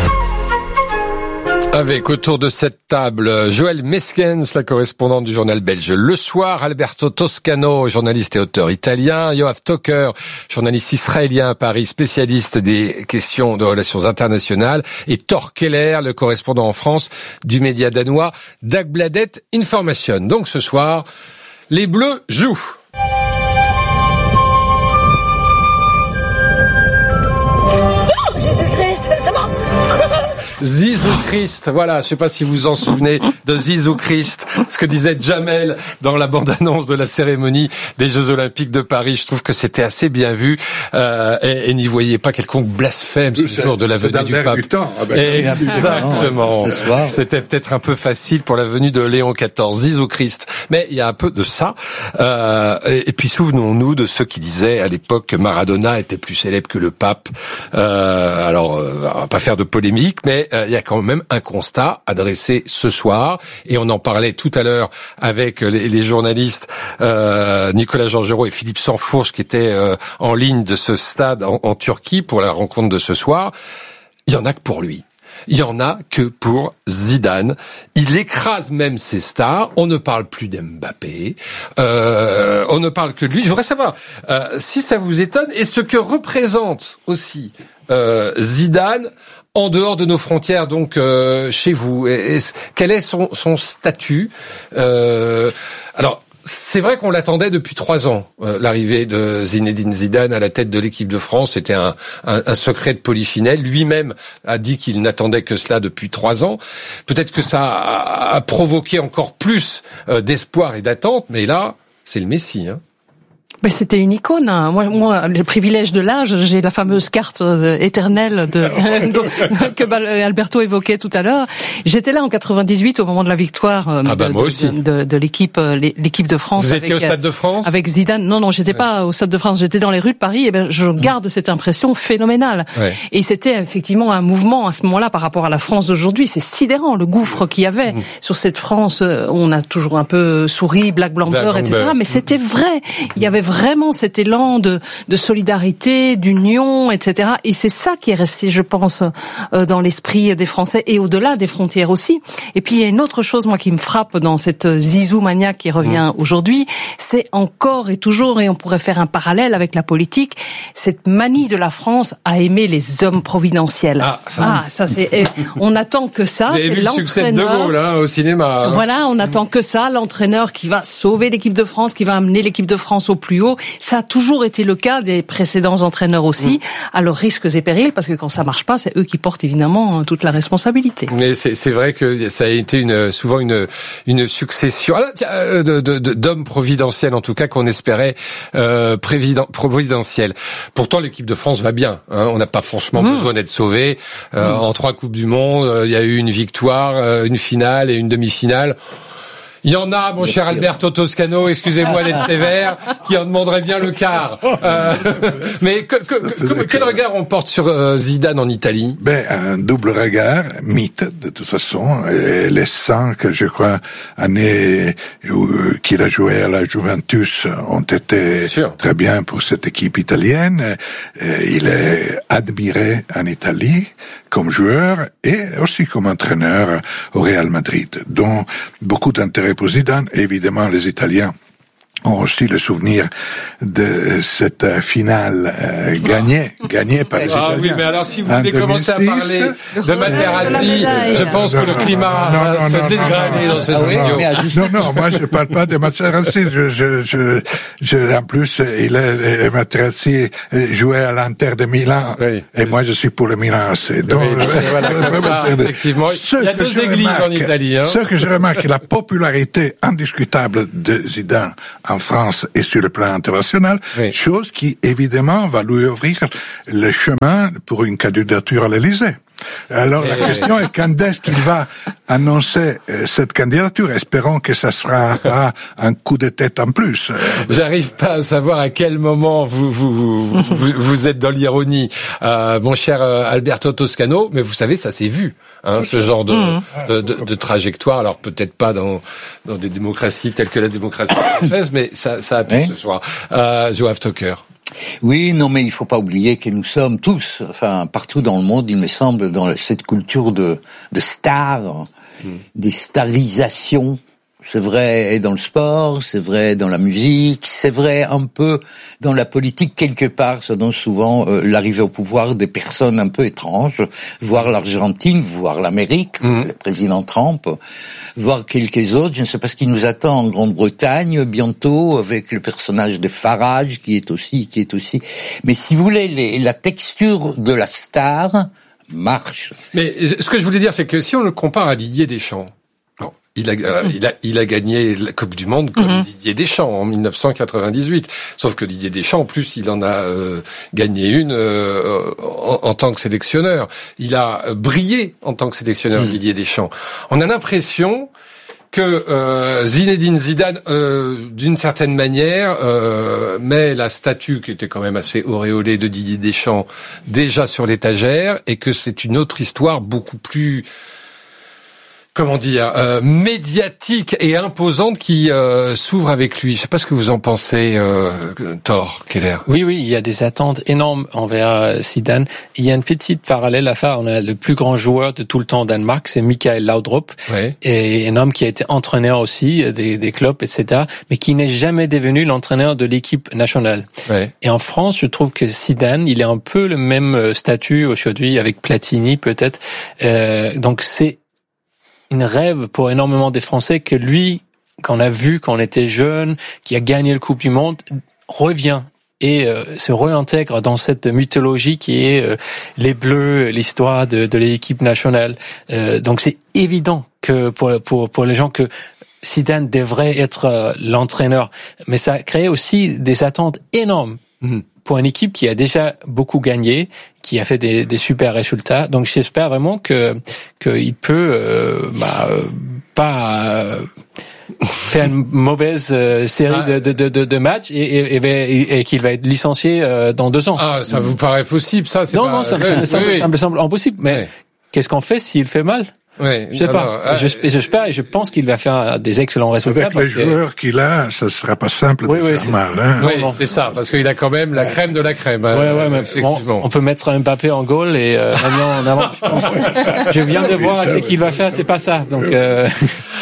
S1: Avec autour de cette table, Joëlle Meskens, la correspondante du journal belge Le Soir, Alberto Toscano, journaliste et auteur italien, Yoav Toker, journaliste israélien à Paris, spécialiste des questions de relations internationales, et Thor Keller, le correspondant en France du média danois Dagbladet Information. Donc ce soir, les Bleus jouent. Zizou Christ, voilà, je sais pas si vous vous en souvenez de Zizou Christ, ce que disait Jamel dans la bande-annonce de la cérémonie des Jeux Olympiques de Paris. Je trouve que c'était assez bien vu et n'y voyez pas quelconque blasphème ce jour de la venue du pape. Exactement. C'était peut-être un peu facile pour la venue de Léon XIV, Zizou Christ, mais il y a un peu de ça. Et puis souvenons-nous de ceux qui disaient à l'époque que Maradona était plus célèbre que le pape. Alors, on va pas faire de polémique, mais il y a quand même un constat à dresser ce soir, et on en parlait tout à l'heure avec les journalistes Nicolas Georgerot et Philippe Sansfourche qui étaient en ligne de ce stade en Turquie pour la rencontre de ce soir. Il y en a que pour lui. Il y en a que pour Zidane. Il écrase même ses stars. On ne parle plus d'Mbappé. On ne parle que de lui. Je voudrais savoir si ça vous étonne et ce que représente aussi Zidane en dehors de nos frontières, donc chez vous. Quel est son statut Alors, c'est vrai qu'on l'attendait depuis 3 ans, l'arrivée de Zinedine Zidane à la tête de l'équipe de France. C'était un secret de polichinelle. Lui-même a dit qu'il n'attendait que cela depuis 3 ans. Peut-être que ça a provoqué encore plus d'espoir et d'attente, mais là, c'est le Messie, hein.
S3: Ben, c'était une icône. Hein. Moi, le privilège de l'âge, j'ai la fameuse carte éternelle que Alberto évoquait tout à l'heure. J'étais là en 98 au moment de la victoire de l'équipe de France.
S1: Vous étiez au Stade de France
S3: avec Zidane. Non, j'étais pas au Stade de France. J'étais dans les rues de Paris. Et ben, je garde cette impression phénoménale. Ouais. Et c'était effectivement un mouvement à ce moment-là par rapport à la France d'aujourd'hui. C'est sidérant le gouffre qu'il y avait sur cette France. On a toujours un peu souri, black blanc beurre, etc. Mais c'était vrai. Il y avait vraiment cet élan de solidarité, d'union, etc. Et c'est ça qui est resté, je pense, dans l'esprit des Français et au-delà des frontières aussi. Et puis il y a une autre chose, moi, qui me frappe dans cette Zizou mania qui revient aujourd'hui, c'est encore et toujours, et on pourrait faire un parallèle avec la politique, cette manie de la France à aimer les hommes providentiels. Ça c'est. On attend que ça.
S1: Vous avez vu le succès de Gaulle au cinéma.
S3: Voilà, on attend que ça, l'entraîneur qui va sauver l'équipe de France, qui va amener l'équipe de France au plus plus haut. Ça a toujours été le cas des précédents entraîneurs aussi, à leurs risques et périls, parce que quand ça marche pas, c'est eux qui portent évidemment toute la responsabilité.
S1: Mais c'est vrai que ça a été souvent une succession d'hommes providentiels, en tout cas qu'on espérait providentiels. Pourtant, l'équipe de France va bien. On n'a pas franchement besoin d'être sauvé. En 3 Coupes du Monde, il y a eu une victoire, une finale et une demi-finale. Il y en a, mon cher Alberto Toscano, excusez-moi d'être sévère, qui en demanderait bien le quart. Mais quel regard on porte sur Zidane en Italie?
S2: Un double regard, mythe de toute façon. Et les 5, je crois, années qu'il a joué à la Juventus ont été très bien pour cette équipe italienne. Il est admiré en Italie comme joueur et aussi comme entraîneur au Real Madrid, dont beaucoup d'intérêt pour Zidane. Évidemment, les Italiens ont aussi le souvenir de cette finale gagnée par les Italiens.
S1: Ah oui, mais alors si vous voulez commencer à parler de Materazzi, je pense que le climat va se dégrader dans ce studio.
S2: Non, moi je parle pas de Materazzi. En plus, Materazzi jouait à l'Inter de Milan, et moi je suis pour le Milan AC. Donc,
S1: effectivement, il y a 2 églises en Italie.
S2: Ce que je remarque, la popularité indiscutable de Zidane en France et sur le plan international, chose qui évidemment va lui ouvrir le chemin pour une candidature à l'Élysée. Alors la question est quand est-ce qu'il va annoncer cette candidature? Espérons que ça sera pas un coup de tête en plus.
S1: J'arrive pas à savoir à quel moment vous êtes dans l'ironie, mon cher Alberto Toscano, mais vous savez, ça s'est vu, ce genre de trajectoire. Alors peut-être pas dans des démocraties telles que la démocratie française, mais ça a pu ce soir. Joaf Tucker.
S4: Oui, non, mais il faut pas oublier que nous sommes tous, partout dans le monde, il me semble, dans cette culture de stars, des starisations. C'est vrai dans le sport, c'est vrai dans la musique, c'est vrai un peu dans la politique quelque part. Ça donne souvent l'arrivée au pouvoir des personnes un peu étranges, voir l'Argentine, voir l'Amérique, le président Trump, voir quelques autres. Je ne sais pas ce qui nous attend en Grande-Bretagne bientôt avec le personnage de Farage qui est aussi. Mais si vous voulez, la texture de la star marche.
S1: Mais ce que je voulais dire, c'est que si on le compare à Didier Deschamps. Il a gagné la Coupe du Monde comme Didier Deschamps en 1998. Sauf que Didier Deschamps, en plus, il en a gagné une en tant que sélectionneur. Il a brillé en tant que sélectionneur, Didier Deschamps. On a l'impression que Zinedine Zidane, d'une certaine manière, met la statue qui était quand même assez auréolée de Didier Deschamps déjà sur l'étagère, et que c'est une autre histoire beaucoup plus médiatique et imposante qui s'ouvre avec lui. Je sais pas ce que vous en pensez, Thor Keller.
S5: Oui, il y a des attentes énormes envers Zidane. Il y a une petite parallèle à faire. On a le plus grand joueur de tout le temps au Danemark, c'est Mikael Laudrup, et un homme qui a été entraîneur aussi des clubs, etc., mais qui n'est jamais devenu l'entraîneur de l'équipe nationale. Et en France, je trouve que Zidane, il est un peu le même statut aujourd'hui avec Platini peut-être. Donc c'est une rêve pour énormément des Français que lui, qu'on a vu quand on était jeune, qui a gagné le Coupe du Monde, revient et se réintègre dans cette mythologie qui est les Bleus, l'histoire de l'équipe nationale. Donc c'est évident que pour les gens que Zidane devrait être l'entraîneur, mais ça crée aussi des attentes énormes pour une équipe qui a déjà beaucoup gagné, qui a fait des super résultats. Donc j'espère vraiment qu'il peut pas faire une mauvaise série de matchs et qu'il va être licencié dans 2 ans.
S1: Ah, ça vous paraît possible, ça?
S5: Non, ça me semble impossible. Mais qu'est-ce qu'on fait s'il fait mal? Je sais pas. J'espère et je pense qu'il va faire des excellents résultats.
S2: Avec les joueurs qu'il a, ça sera pas simple de faire mal.
S1: Non, c'est ça, parce qu'il a quand même la crème de la crème.
S5: Mais effectivement. On peut mettre Mbappé en goal et en avant. Je viens de voir ce qu'il va faire, c'est pas ça. Donc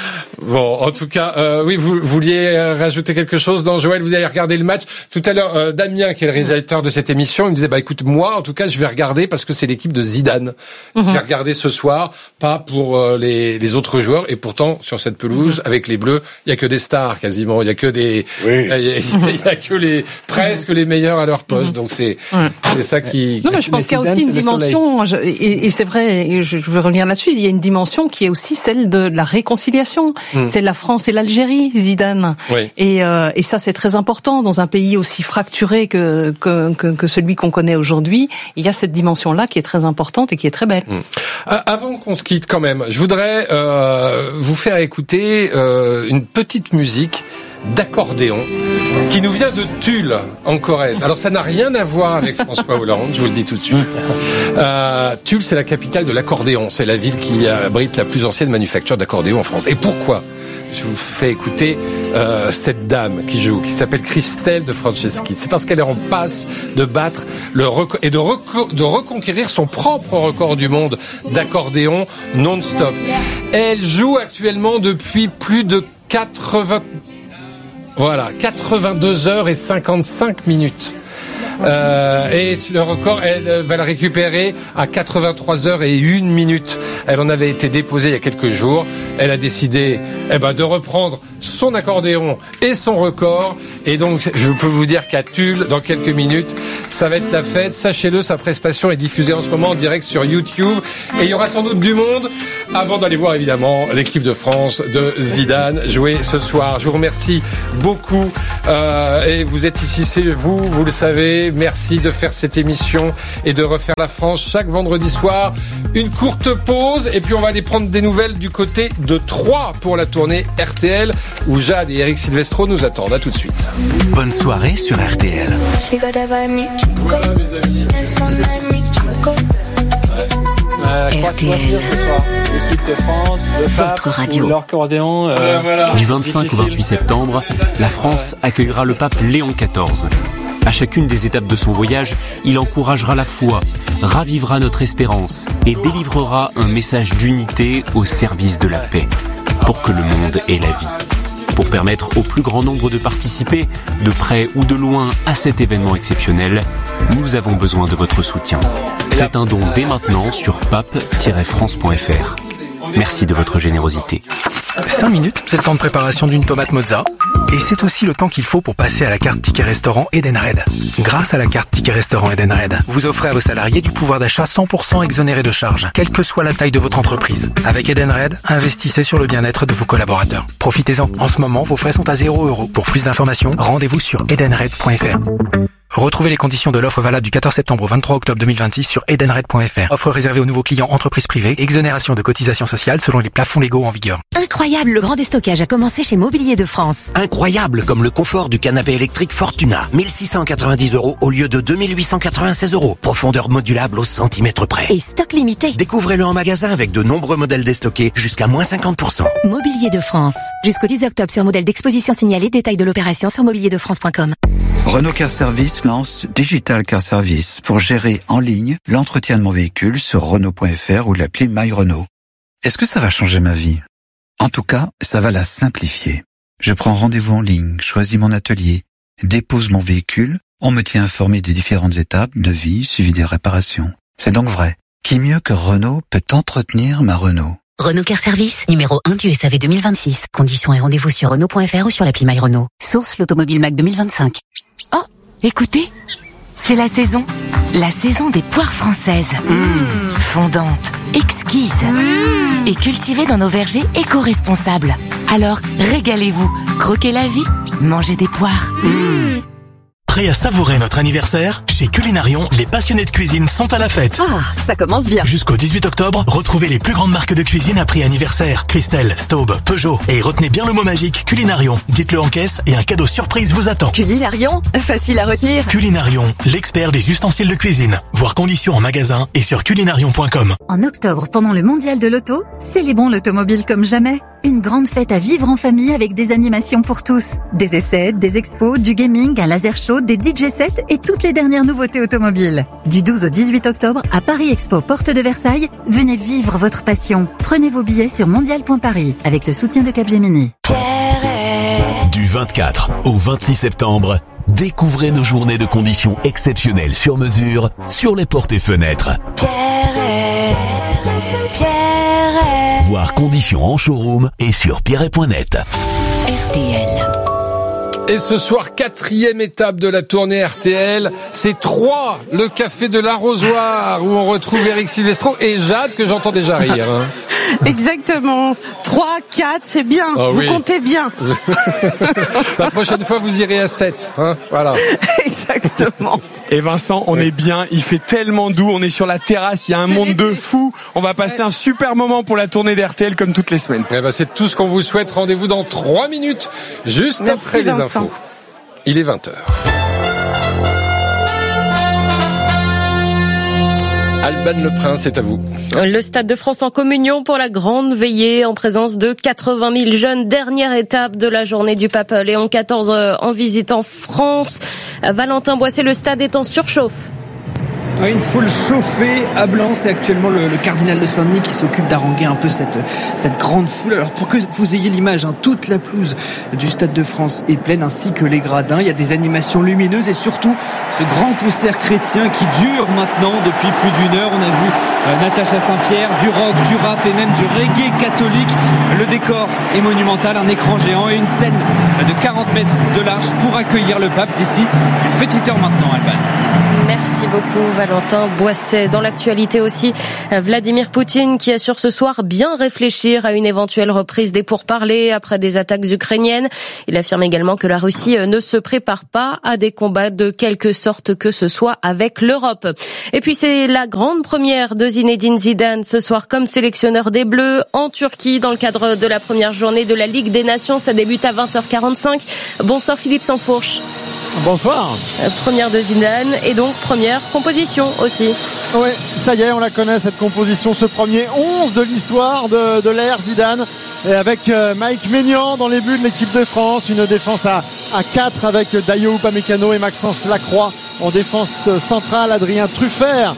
S1: Bon, en tout cas, oui, vous vouliez rajouter quelque chose? Non, Joël, vous avez regardé le match tout à l'heure. Damien, qui est le réalisateur de cette émission, il me disait écoute, moi, en tout cas, je vais regarder parce que c'est l'équipe de Zidane. Je vais regarder ce soir, pas pour les autres joueurs. Et pourtant, sur cette pelouse, avec les Bleus, il y a que des stars quasiment. Il y a que des, il y a que presque les meilleurs à leur poste. Donc c'est ça qui.
S3: Non, mais je pense qu'il y a aussi une dimension, et c'est vrai, et je veux revenir là-dessus. Il y a une dimension qui est aussi celle de la réconciliation. C'est la France et l'Algérie, Zidane. Oui. Et ça, c'est très important dans un pays aussi fracturé que celui qu'on connaît aujourd'hui. Il y a cette dimension-là qui est très importante et qui est très belle.
S1: Avant qu'on se quitte, quand même, je voudrais vous faire écouter une petite musique d'accordéon qui nous vient de Tulle en Corrèze. Alors ça n'a rien à voir avec François Hollande, je vous le dis tout de suite. Tulle, c'est la capitale de l'accordéon. C'est la ville qui abrite la plus ancienne manufacture d'accordéon en France. Et pourquoi je vous fais écouter cette dame qui joue, qui s'appelle Christelle de Franceschi? C'est parce qu'elle est en passe de battre le record et de reconquérir son propre record du monde d'accordéon non-stop. Elle joue actuellement depuis plus de 82 heures et 55 minutes. Et le record, elle va le récupérer à 83 heures et 1 minute. Elle en avait été déposée il y a quelques jours. Elle a décidé de reprendre son accordéon et son record. Et donc, je peux vous dire qu'à Tulle, dans quelques minutes, ça va être la fête. Sachez-le, sa prestation est diffusée en ce moment en direct sur YouTube. Et il y aura sans doute du monde avant d'aller voir, évidemment, l'équipe de France de Zidane jouer ce soir. Je vous remercie beaucoup. Et vous êtes ici, c'est vous le savez. Merci de faire cette émission et de refaire la France chaque vendredi soir. Une courte pause et puis on va aller prendre des nouvelles du côté de Troyes pour la tournée RTL où Jade et Eric Silvestro nous attendent. À tout de suite.
S6: Bonne soirée sur RTL.
S5: RTL. L'équipe de France,
S11: votre radio.
S5: L'accordéon.
S9: Du 25 au 28 septembre, la France accueillera le pape Léon XIV. À chacune des étapes de son voyage, il encouragera la foi, ravivera notre espérance et délivrera un message d'unité au service de la paix, pour que le monde ait la vie. Pour permettre au plus grand nombre de participer, de près ou de loin, à cet événement exceptionnel, nous avons besoin de votre soutien. Faites un don dès maintenant sur pape-france.fr. Merci de votre générosité.
S12: 5 minutes, c'est le temps de préparation d'une tomate mozza. Et c'est aussi le temps qu'il faut pour passer à la carte Ticket Restaurant Edenred. Grâce à la carte Ticket Restaurant Edenred, vous offrez à vos salariés du pouvoir d'achat 100% exonéré de charges, quelle que soit la taille de votre entreprise. Avec Edenred, investissez sur le bien-être de vos collaborateurs. Profitez-en. En ce moment, vos frais sont à 0 €. Pour plus d'informations, rendez-vous sur edenred.fr. Retrouvez les conditions de l'offre valable du 14 septembre au 23 octobre 2026 sur edenred.fr. Offre réservée aux nouveaux clients entreprises privées. Exonération de cotisations sociales selon les plafonds légaux en vigueur.
S13: Incroyable, le grand déstockage a commencé chez Mobilier de France.
S22: Incroyable, comme le confort du canapé électrique Fortuna. 1690 € au lieu de 2896 €. Profondeur modulable au centimètre près.
S13: Et stock limité.
S22: Découvrez-le en magasin avec de nombreux modèles déstockés jusqu'à moins 50%.
S13: Mobilier de France. Jusqu'au 10 octobre sur modèle d'exposition signalé. Détail de l'opération sur mobilierdefrance.com.
S14: Renault Car Service lance Digital Car Service pour gérer en ligne l'entretien de mon véhicule sur Renault.fr ou l'appli My Renault. Est-ce que ça va changer ma vie? En tout cas, ça va la simplifier. Je prends rendez-vous en ligne, choisis mon atelier, dépose mon véhicule, on me tient informé des différentes étapes, devis, suivi des réparations. C'est donc vrai. Qui mieux que Renault peut entretenir ma Renault?
S13: Renault Car Service, numéro 1 du SAV 2026. Conditions et rendez-vous sur Renault.fr ou sur l'appli My Renault. Source l'Automobile Mac 2025.
S11: Oh, écoutez, c'est la saison. La saison des poires françaises. Fondantes, exquises. Et cultivées dans nos vergers éco-responsables. Alors, régalez-vous. Croquez la vie. Mangez des poires.
S25: Prêt à savourer notre anniversaire? Chez Culinarion, les passionnés de cuisine sont à la fête.
S13: Ah, ça commence bien.
S25: Jusqu'au 18 octobre, retrouvez les plus grandes marques de cuisine à prix anniversaire. Christelle, Staub, Peugeot. Et retenez bien le mot magique Culinarion. Dites-le en caisse et un cadeau surprise vous attend.
S13: Culinarion, facile à retenir.
S25: Culinarion, l'expert des ustensiles de cuisine. Voir conditions en magasin et sur culinarion.com.
S20: En octobre, pendant le mondial de l'auto, célébrons l'automobile comme jamais.
S23: Une grande fête à vivre en famille avec des animations pour tous. Des essais, des expos, du gaming, un laser show, des DJ sets et toutes les dernières nouveautés automobiles. Du 12 au 18 octobre à Paris Expo Porte de Versailles, venez vivre votre passion. Prenez vos billets sur mondial.paris avec le soutien de Capgemini.
S25: Du 24 au 26 septembre, découvrez nos journées de conditions exceptionnelles sur mesure sur les portes et fenêtres. Voir conditions en showroom et sur pierret.net.
S23: RTL.
S1: Et ce soir, 4e étape de la tournée RTL, c'est 3, le café de l'Arrosoir, où on retrouve Eric Silvestro et Jade, que j'entends déjà rire. Hein.
S15: Exactement. 3, 4, c'est bien.
S1: Oh,
S15: vous
S1: oui.
S15: comptez bien.
S1: La prochaine fois, vous irez à 7. Hein, voilà.
S15: Exactement.
S16: Et Vincent, on est bien, il fait tellement doux, on est sur la terrasse, il y a un monde de fous. On va passer un super moment pour la tournée d'RTL comme toutes les semaines.
S1: Eh ben, c'est tout ce qu'on vous souhaite. Rendez-vous dans 3 minutes, juste après les infos. Il est 20h. Alban Le Prince, c'est à vous.
S17: Le Stade de France en communion pour la grande veillée en présence de 80 000 jeunes. Dernière étape de la journée du pape Léon XIV en visite en France. Valentin Boisset, le stade est en surchauffe.
S18: Une foule chauffée à blanc, c'est actuellement le cardinal de Saint-Denis qui s'occupe d'haranguer un peu cette grande foule. Alors pour que vous ayez l'image, toute la pelouse du Stade de France est pleine, ainsi que les gradins. Il y a des animations lumineuses et surtout ce grand concert chrétien qui dure maintenant depuis plus d'une heure. On a vu Natacha Saint-Pierre, du rock, du rap et même du reggae catholique. Le décor est monumental, un écran géant et une scène de 40 mètres de large pour accueillir le pape d'ici une petite heure maintenant, Alban.
S17: Merci beaucoup Valentin Boisset. Dans l'actualité aussi, Vladimir Poutine qui assure ce soir bien réfléchir à une éventuelle reprise des pourparlers après des attaques ukrainiennes. Il affirme également que la Russie ne se prépare pas à des combats de quelque sorte que ce soit avec l'Europe. Et puis c'est la grande première de Zinedine Zidane ce soir comme sélectionneur des Bleus en Turquie dans le cadre de la première journée de la Ligue des Nations. Ça débute à 20h45. Bonsoir Philippe Sansfourche.
S19: Bonsoir.
S17: Première de Zidane et donc première composition aussi.
S19: Oui, ça y est, on la connaît cette composition, ce premier 11 de l'histoire de l'ère Zidane, et avec Mike Maignan dans les buts de l'équipe de France, une défense à 4 avec Dayo Upamecano et Maxence Lacroix en défense centrale, Adrien Truffert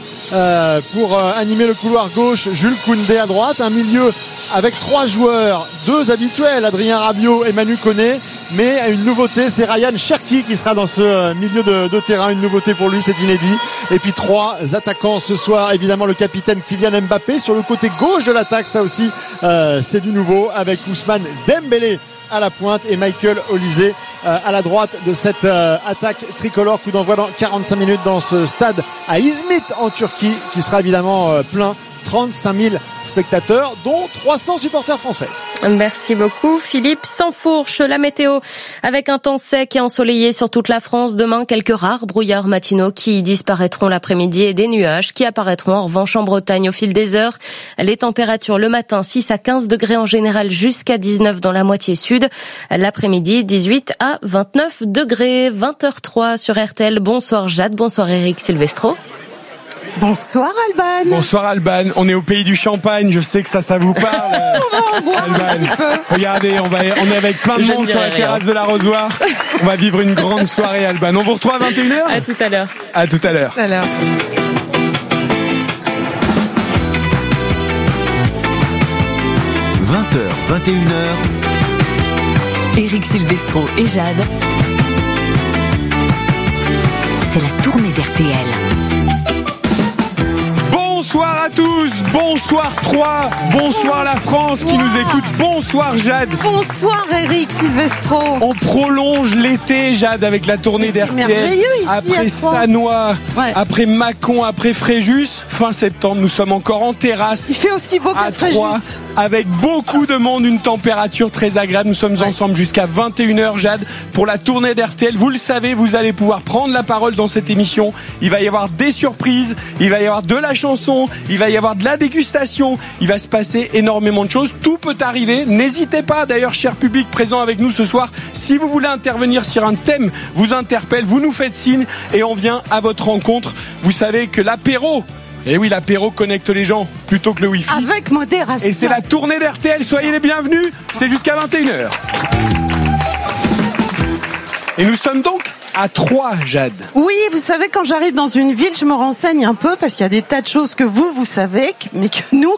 S19: pour animer le couloir gauche, Jules Koundé à droite, un milieu avec 3 joueurs, 2 habituels, Adrien Rabiot et Manu Koné, mais une nouveauté, c'est Ryan Cherki qui sera dans ce milieu de terrain, une nouveauté pour lui, c'est inédit. Et puis 3 attaquants ce soir, évidemment le capitaine Kylian Mbappé sur le côté gauche de l'attaque, ça aussi c'est du nouveau, avec Ousmane Dembélé à la pointe et Michael Olise à la droite de cette attaque tricolore. Coup d'envoi dans 45 minutes dans ce stade à Izmit en Turquie qui sera évidemment plein. 35 000 spectateurs, dont 300 supporters français.
S17: Merci beaucoup Philippe Sansfourche. La météo avec un temps sec et ensoleillé sur toute la France. Demain, quelques rares brouillards matinaux qui disparaîtront l'après-midi et des nuages qui apparaîtront en revanche en Bretagne au fil des heures. Les températures le matin 6 à 15 degrés en général jusqu'à 19 dans la moitié sud. L'après-midi 18 à 29 degrés. 20h03 sur RTL. Bonsoir Jade, bonsoir Eric Silvestro.
S15: Bonsoir Alban.
S16: Bonsoir Alban, on est au pays du champagne, je sais que ça vous parle. Alban, regardez, on est avec plein de monde sur la terrasse de l'Arrosoir. On va vivre une grande soirée Alban. On vous retrouve à 21h ?
S17: À tout à l'heure.
S16: À tout à l'heure.
S6: 20h, 21h.
S11: Eric Silvestro et Jade. C'est la tournée d'RTL.
S16: Bonsoir à tous, bonsoir Troyes, bonsoir la France qui nous écoute, bonsoir Jade.
S15: Bonsoir Eric Silvestro.
S16: On prolonge l'été Jade avec la tournée d'RTL. Après Sannois, après Mâcon, après Fréjus, fin septembre nous sommes encore en terrasse.
S15: Il fait aussi beau qu'à Fréjus.
S16: Avec beaucoup de monde, une température très agréable. Nous sommes ensemble jusqu'à 21h Jade pour la tournée d'RTL. Vous le savez, vous allez pouvoir prendre la parole dans cette émission. Il va y avoir des surprises, il va y avoir de la chanson, il va y avoir de la dégustation, il va se passer énormément de choses. Tout peut arriver. N'hésitez pas, d'ailleurs, cher public présent avec nous ce soir, si vous voulez intervenir sur un thème vous interpelle, vous nous faites signe et on vient à votre rencontre. Vous savez que l'apéro Et oui, l'apéro connecte les gens plutôt que le Wi-Fi.
S15: Avec modération.
S16: Et c'est la tournée d'RTL, soyez les bienvenus, c'est jusqu'à 21h. Et nous sommes donc à Troyes, Jade.
S15: Oui, vous savez, quand j'arrive dans une ville, je me renseigne un peu parce qu'il y a des tas de choses que vous savez, mais que nous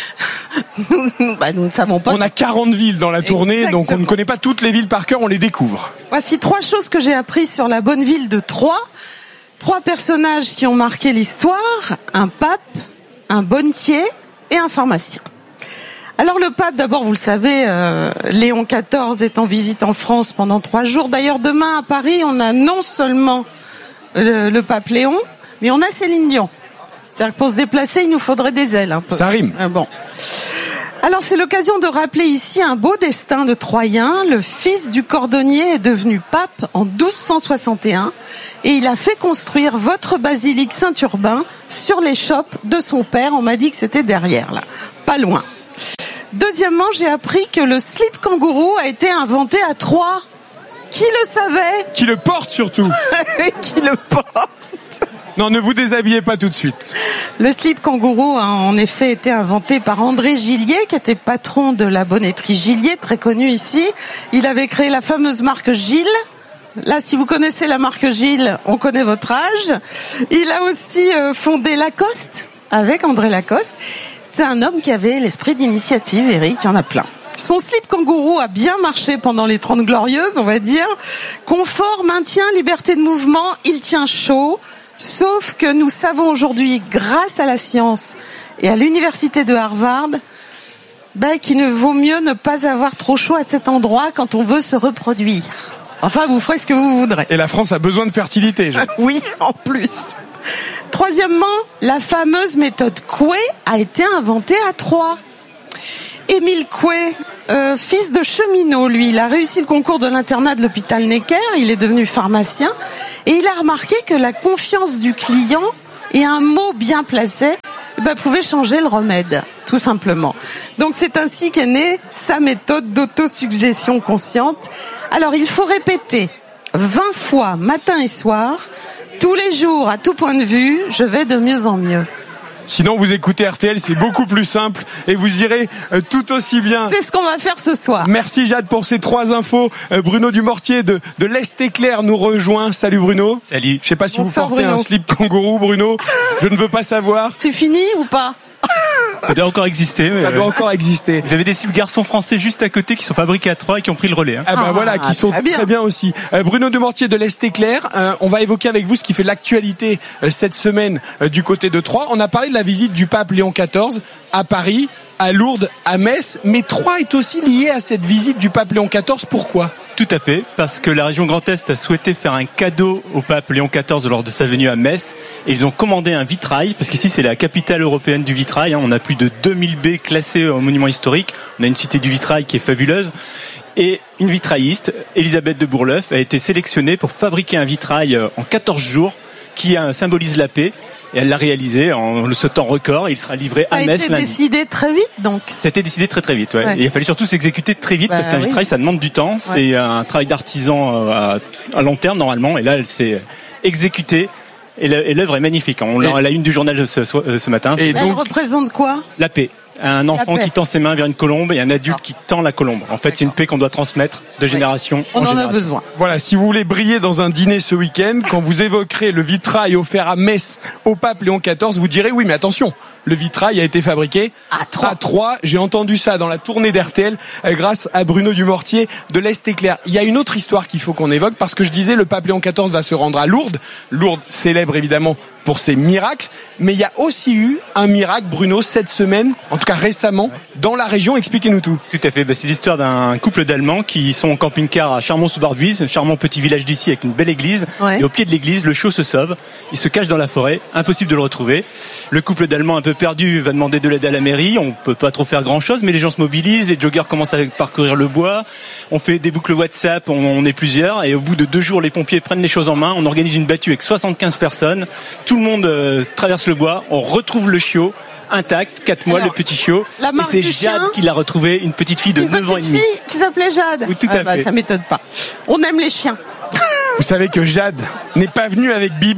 S15: ne savons pas.
S16: On a 40 villes dans la tournée,
S15: Exactement.
S16: donc on ne connaît pas toutes les villes par cœur, on les découvre.
S15: Voici 3 choses que j'ai apprises sur la bonne ville de Troyes. 3 personnages qui ont marqué l'histoire, un pape, un bonnetier et un pharmacien. Alors le pape, d'abord, vous le savez, Léon XIV est en visite en France pendant 3 jours. D'ailleurs, demain à Paris, on a non seulement le pape Léon, mais on a Céline Dion. C'est-à-dire que pour se déplacer, il nous faudrait des ailes un peu.
S16: Ça rime.
S15: Bon. Alors c'est l'occasion de rappeler ici un beau destin de Troyen. Le fils du cordonnier est devenu pape en 1261 et il a fait construire votre basilique Saint-Urbain sur l'échoppe de son père. On m'a dit que c'était derrière là, pas loin. Deuxièmement, j'ai appris que le slip kangourou a été inventé à Troyes. Qui le savait?
S16: Qui le porte surtout.
S15: Qui le porte.
S16: Non, ne vous déshabillez pas tout de suite.
S15: Le slip kangourou a en effet été inventé par André Gillier, qui était patron de la bonnetterie Gillier, très connu ici. Il avait créé la fameuse marque Gilles. Là, si vous connaissez la marque Gilles, on connaît votre âge. Il a aussi fondé Lacoste, avec André Lacoste. C'est un homme qui avait l'esprit d'initiative, Eric, il y en a plein. Son slip kangourou a bien marché pendant les 30 Glorieuses, on va dire. Confort, maintien, liberté de mouvement, il tient chaud. Sauf que nous savons aujourd'hui, grâce à la science et à l'université de Harvard, qu'il ne vaut mieux ne pas avoir trop chaud à cet endroit quand on veut se reproduire. Enfin, vous ferez ce que vous voudrez.
S16: Et la France a besoin de fertilité.
S15: Oui, en plus. Troisièmement, la fameuse méthode Coué a été inventée à Troyes. Émile Coué, fils de cheminot, lui, il a réussi le concours de l'internat de l'hôpital Necker, il est devenu pharmacien, et il a remarqué que la confiance du client et un mot bien placé pouvait changer le remède, tout simplement. Donc c'est ainsi qu'est née sa méthode d'autosuggestion consciente. Alors il faut répéter 20 fois, matin et soir, tous les jours, à tout point de vue, je vais de mieux en mieux.
S16: Sinon, vous écoutez RTL, c'est beaucoup plus simple et vous irez tout aussi bien.
S15: C'est ce qu'on va faire ce soir.
S16: Merci Jade pour ces 3 infos. Bruno Dumortier de l'Est Éclair nous rejoint. Salut Bruno.
S7: Salut.
S16: Je sais pas si
S15: Bonsoir,
S16: vous portez
S15: Bruno.
S16: un slip kangourou, Bruno. Je ne veux pas savoir.
S15: C'est fini ou pas?
S7: Ça doit encore exister.
S16: Ça doit encore exister.
S7: Vous avez des slips garçons français juste à côté qui sont fabriqués à Troyes et qui ont pris le relais.
S16: Voilà, qui sont très bien aussi. Bruno Dumortier de l'Est Éclair, on va évoquer avec vous ce qui fait l'actualité cette semaine du côté de Troyes. On a parlé de la visite du pape Léon XIV à Paris, à Lourdes, à Metz, mais Troyes est aussi lié à cette visite du pape Léon XIV. Pourquoi ?
S7: Tout à fait, parce que la région Grand Est a souhaité faire un cadeau au pape Léon XIV lors de sa venue à Metz, et ils ont commandé un vitrail, parce qu'ici c'est la capitale européenne du vitrail, on a plus de 2000 baies classées au monument historique, on a une cité du vitrail qui est fabuleuse, et une vitrailliste, Elisabeth de Bourleuf, a été sélectionnée pour fabriquer un vitrail en 14 jours qui symbolise la paix. Et elle l'a réalisé en ce temps record. Il sera livré à Metz lundi.
S15: Ça a été décidé très vite, donc.
S7: Ça a été décidé très très vite, ouais. Et il a fallu surtout s'exécuter très vite parce qu'un vitrail, ça demande du temps. C'est un travail d'artisan à long terme normalement. Et là, elle s'est exécutée. Et l'œuvre est magnifique. On l'a à la une du journal ce matin.
S15: Et donc, elle représente quoi?
S7: La paix. Un enfant qui tend ses mains vers une colombe et un adulte qui tend la colombe. En fait, c'est une paix qu'on doit transmettre de génération en génération.
S15: On en a besoin.
S16: Voilà, si vous voulez briller dans un dîner ce week-end, quand vous évoquerez le vitrail offert à Metz au pape Léon XIV, vous direz oui, mais attention, le vitrail a été fabriqué à Troyes. J'ai entendu ça dans la tournée d'RTL grâce à Bruno Dumortier de l'Est Éclair. Il y a une autre histoire qu'il faut qu'on évoque parce que je disais le pape Léon XIV va se rendre à Lourdes. Lourdes célèbre évidemment pour ses miracles, mais il y a aussi eu un miracle, Bruno, cette semaine, en tout cas récemment, dans la région. Expliquez-nous tout.
S7: Tout à fait. C'est l'histoire d'un couple d'Allemands qui sont en camping-car à Charmont-sous-Barbuise, un charmant petit village d'ici avec une belle église. Et au pied de l'église, le chiot se sauve. Il se cache dans la forêt. Impossible de le retrouver. Le couple d'Allemands un peu perdu va demander de l'aide à la mairie. On peut pas trop faire grand-chose, mais les gens se mobilisent. Les joggers commencent à parcourir le bois. On fait des boucles WhatsApp. On est plusieurs. Et au bout de 2 jours, les pompiers prennent les choses en main. On organise une battue avec 75 personnes. Tout le monde traverse le bois. On retrouve le chiot intact, 4 mois, le petit chiot. Et c'est Jade qui l'a retrouvé, une petite fille de 9 ans et demi.
S15: Une petite fille qui s'appelait Jade.
S7: Oui, tout à fait.
S15: Ça m'étonne pas. On aime les chiens.
S16: Vous savez que Jade n'est pas venue avec Bibi.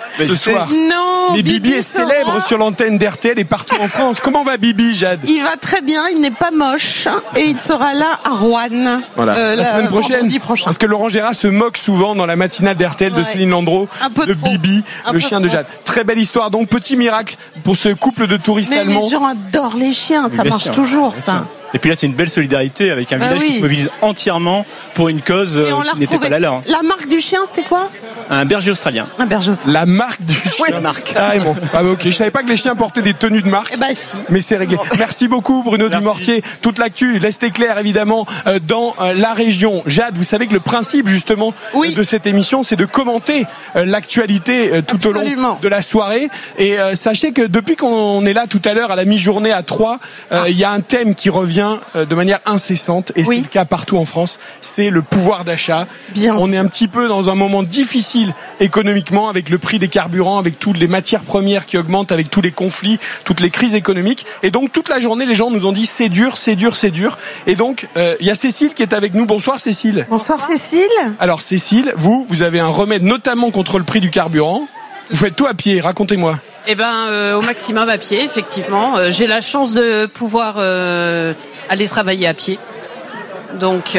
S16: ce soir.
S15: Non,
S16: mais Bibi est
S15: sera...
S16: célèbre sur l'antenne d'RTL et partout en France. Comment va Bibi, Jade?
S15: Il va très bien, il n'est pas moche et il sera là à Roanne.
S16: Voilà. La semaine prochaine. Parce que Laurent Gérard se moque souvent dans la matinale d'RTL de Céline Landreau de Bibi, le chien de Jade. Très belle histoire. Donc petit miracle pour ce couple de touristes allemands.
S15: Mais les gens adorent les chiens, ça marche toujours ça.
S7: Et puis là, c'est une belle solidarité avec un village qui se mobilise entièrement pour une cause qui n'était pas la leur.
S15: La marque du chien, c'était quoi?
S7: Un berger australien.
S15: Un berger australien.
S16: La marque du chien.
S15: La marque.
S16: Carrément. Ah, ok. Je savais pas que les chiens portaient des tenues de marque.
S15: Eh ben si.
S16: Mais c'est réglé. Merci beaucoup, Bruno Dumortier. Toute l'actu, l'Est éclair, évidemment, dans la région. Jade, vous savez que le principe, justement, de cette émission, c'est de commenter l'actualité tout au long de la soirée. Et sachez que depuis qu'on est là tout à l'heure, à la mi-journée à 3, il y a un thème qui revient de manière incessante. Et c'est le cas partout en France. C'est le pouvoir d'achat. On est un petit peu dans un moment difficile économiquement, avec le prix des carburants, avec toutes les matières premières qui augmentent, avec tous les conflits, toutes les crises économiques. Et donc toute la journée, les gens nous ont dit c'est dur, c'est dur, c'est dur. Et donc il y a Cécile qui est avec nous. Bonsoir Cécile.
S15: Bonsoir Cécile.
S16: Alors Cécile, vous avez un remède notamment contre le prix du carburant. Vous faites tout à pied, racontez-moi.
S4: Eh ben au maximum à pied, effectivement. J'ai la chance de pouvoir aller travailler à pied. Donc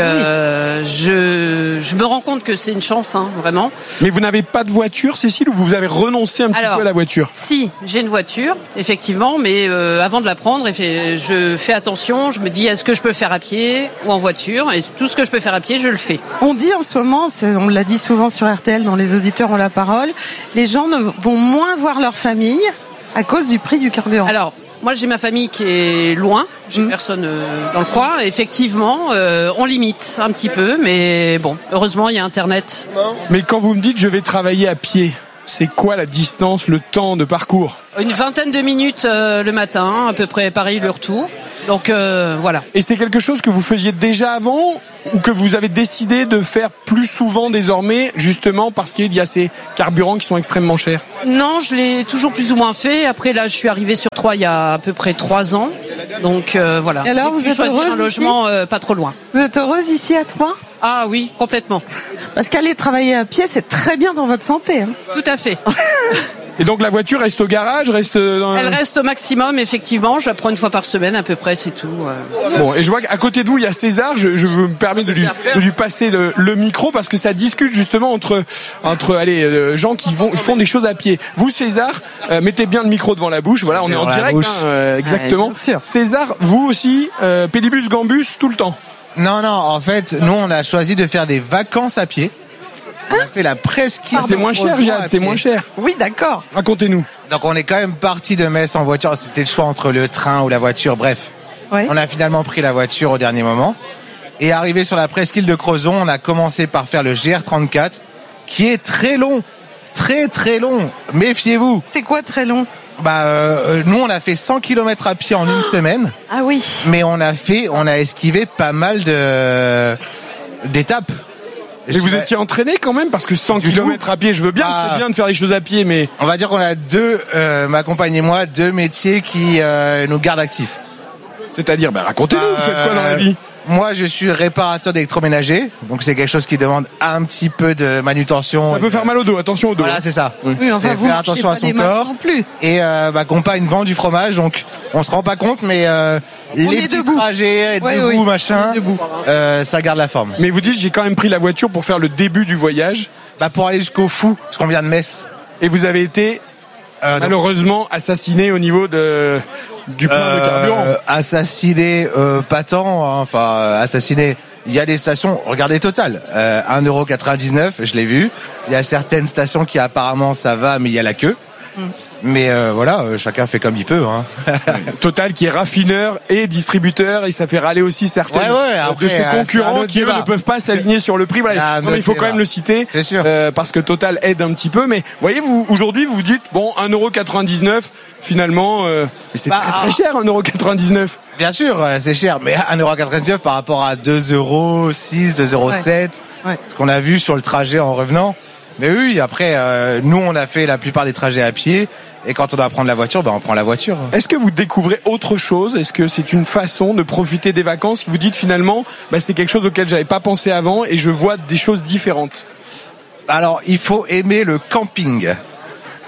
S4: je me rends compte que c'est une chance, vraiment.
S16: Mais vous n'avez pas de voiture, Cécile, ou vous avez renoncé un petit peu à la voiture?
S4: Si, j'ai une voiture, effectivement, mais avant de la prendre, je fais attention. Je me dis, est-ce que je peux le faire à pied ou en voiture? Et tout ce que je peux faire à pied, je le fais.
S15: On dit en ce moment, on l'a dit souvent sur RTL, dans Les auditeurs ont la parole, les gens vont moins voir leur famille à cause du prix du carburant.
S4: Alors, moi, j'ai ma famille qui est loin. J'ai personne dans le coin. Effectivement, on limite un petit peu, mais bon, heureusement, il y a Internet.
S16: Mais quand vous me dites je vais travailler à pied, c'est quoi la distance, le temps de parcours?
S4: Une vingtaine de minutes le matin, à peu près pareil le retour. Donc voilà.
S16: Et c'est quelque chose que vous faisiez déjà avant ou que vous avez décidé de faire plus souvent désormais, justement parce qu'il y a ces carburants qui sont extrêmement chers?
S4: Non, je l'ai toujours plus ou moins fait. Après là, je suis arrivée sur Troyes il y a à peu près 3 ans. Donc voilà.
S15: Et alors, vous êtes heureuse
S4: un logement pas trop loin.
S15: Vous êtes heureuse ici à Troyes?
S4: Ah oui, complètement.
S15: Parce qu'aller travailler à pied, c'est très bien pour votre santé.
S4: Tout à fait.
S16: Et donc la voiture reste au garage,
S4: Elle reste au maximum, effectivement. Je la prends une fois par semaine, à peu près, c'est tout.
S16: Bon, et je vois qu'à côté de vous, il y a César. Je me permets de lui passer le micro parce que ça discute justement entre gens qui font des choses à pied. Vous, César, mettez bien le micro devant la bouche. Voilà, on est en direct, exactement.
S15: Ouais,
S16: César, vous aussi, pédibus gambus tout le temps?
S8: Non, en fait, nous, on a choisi de faire des vacances à pied. On a fait la presqu'île.
S16: C'est moins cher, Jade, c'est moins cher.
S15: Oui, d'accord.
S16: Racontez-nous.
S8: Donc, on est quand même parti de Metz en voiture. C'était le choix entre le train ou la voiture, bref.
S15: Ouais.
S8: On a finalement pris la voiture au dernier moment. Et arrivé sur la presqu'île de Crozon, on a commencé par faire le GR34, qui est très long. Très, très long. Méfiez-vous.
S15: C'est quoi très long?
S8: Nous, on a fait 100 km à pied en une semaine.
S15: Ah oui.
S8: Mais on a esquivé pas mal d'étapes.
S16: Mais vous étiez entraîné quand même, parce que 100 km à pied, je veux bien, c'est bien de faire les choses à pied, mais...
S8: On va dire qu'on a ma compagne et moi, deux métiers qui nous gardent actifs.
S16: C'est-à-dire, racontez-nous, vous faites quoi dans la vie?
S8: Moi, je suis réparateur d'électroménager, donc c'est quelque chose qui demande un petit peu de manutention.
S16: Ça peut faire mal au dos, attention au dos.
S8: Voilà, c'est ça.
S15: Oui, enfin, vous
S8: faire attention à son corps.
S15: Non plus.
S8: Et ma compagne vend du fromage, donc on se rend pas compte, mais les petits trajets, debout, machin, ça garde la forme.
S16: Mais vous dites, j'ai quand même pris la voiture pour faire le début du voyage.
S8: Pour aller jusqu'au Fou, parce qu'on vient de Metz.
S16: Et vous avez été malheureusement assassiné au niveau du plein de carburant.
S8: Assassiné, pas tant, assassiné. Il y a des stations, regardez Total, 1,99€, je l'ai vu. Il y a certaines stations qui apparemment ça va, mais il y a la queue. Mais chacun fait comme il peut.
S16: Total qui est raffineur et distributeur, et ça fait râler aussi certains de ses concurrents qui eux ne peuvent pas s'aligner sur le prix. Voilà. Non, il faut quand même le citer,
S8: c'est sûr.
S16: Parce que Total aide un petit peu. Mais voyez, vous aujourd'hui vous dites 1,99€, finalement, c'est très très cher 1,99€.
S8: Bien sûr, c'est cher, mais 1,99€ par rapport à 2,06€, 2,07€, ce qu'on a vu sur le trajet en revenant. Mais oui, après, nous, on a fait la plupart des trajets à pied. Et quand on doit prendre la voiture, on prend la voiture.
S16: Est-ce que vous découvrez autre chose? Est-ce que c'est une façon de profiter des vacances? Vous dites finalement, c'est quelque chose auquel j'avais pas pensé avant et je vois des choses différentes.
S8: Alors, il faut aimer le camping.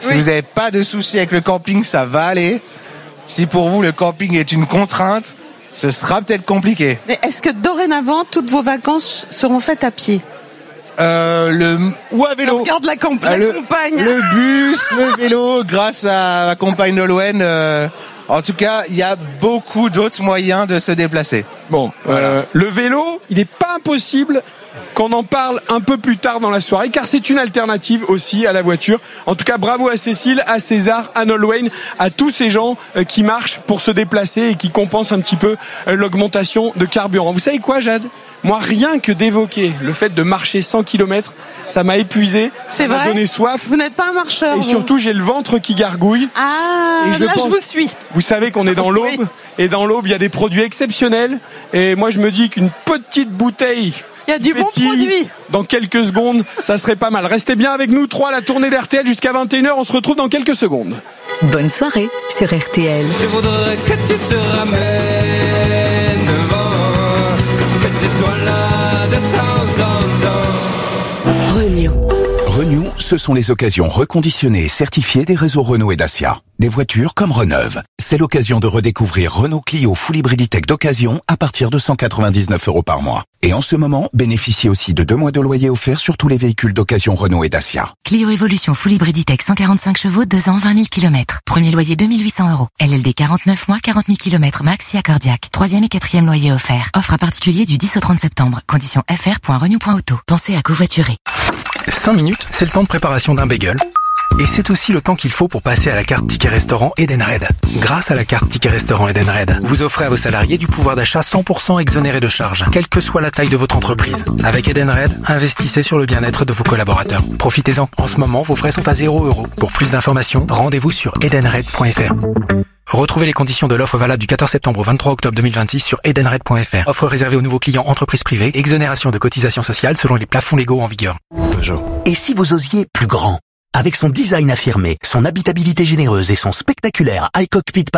S8: Si vous n'avez pas de soucis avec le camping, ça va aller. Si pour vous, le camping est une contrainte, ce sera peut-être compliqué.
S15: Mais est-ce que dorénavant, toutes vos vacances seront faites à pied?
S8: Ou à vélo.
S15: On regarde la campagne.
S8: Le bus, le vélo, grâce à la compagne Nolwenn. En tout cas, il y a beaucoup d'autres moyens de se déplacer.
S16: Bon, voilà. Le vélo, il n'est pas impossible qu'on en parle un peu plus tard dans la soirée, car c'est une alternative aussi à la voiture. En tout cas, bravo à Cécile, à César, à Nolwenn, à tous ces gens qui marchent pour se déplacer et qui compensent un petit peu l'augmentation de carburant. Vous savez quoi, Jade ? Moi, rien que d'évoquer le fait de marcher 100 km, ça m'a épuisé, ça m'a donné soif.
S15: Vous n'êtes pas un marcheur.
S16: Et surtout, j'ai le ventre qui gargouille.
S15: Ah,
S16: et
S15: je vous suis.
S16: Vous savez qu'on est dans l'Aube, et dans l'Aube, il y a des produits exceptionnels. Et moi, je me dis qu'une petite bouteille...
S15: Il y a du bon produit.
S16: Dans quelques secondes, ça serait pas mal. Restez bien avec nous, 3, la tournée d'RTL jusqu'à 21h. On se retrouve dans quelques secondes.
S20: Bonne soirée sur RTL.
S2: Je voudrais que tu te ramènes, que tu sois là de temps en temps.
S3: Renew, ce sont les occasions reconditionnées et certifiées des réseaux Renault et Dacia. Des voitures comme Reneuve. C'est l'occasion de redécouvrir Renault Clio Full Hybrid Tech d'occasion à partir de 199 € par mois. Et en ce moment, bénéficiez aussi de 2 mois de loyer offert sur tous les véhicules d'occasion Renault et Dacia.
S11: Clio Evolution Full Hybrid Tech 145 chevaux, 2 ans, 20 000 km. Premier loyer 2 800 €. LLD 49 mois, 40 000 km max si accordiaque. 3e et 4e loyer offert. Offre à particulier du 10 au 30 septembre. Conditions fr.renew.auto. Pensez à covoiturer.
S12: 5 minutes, c'est le temps de préparation d'un bagel. Et c'est aussi le temps qu'il faut pour passer à la carte Ticket Restaurant Edenred. Grâce à la carte Ticket Restaurant Edenred, vous offrez à vos salariés du pouvoir d'achat 100% exonéré de charges, quelle que soit la taille de votre entreprise. Avec Edenred, investissez sur le bien-être de vos collaborateurs. Profitez-en. En ce moment, vos frais sont à 0 €. Pour plus d'informations, rendez-vous sur edenred.fr. Retrouvez les conditions de l'offre valable du 14 septembre au 23 octobre 2026 sur edenred.fr. Offre réservée aux nouveaux clients entreprises privées, exonération de cotisations sociales selon les plafonds légaux en vigueur.
S22: Peugeot. Et si vous osiez plus grand ? Avec son design affirmé, son habitabilité généreuse et son spectaculaire iCockpit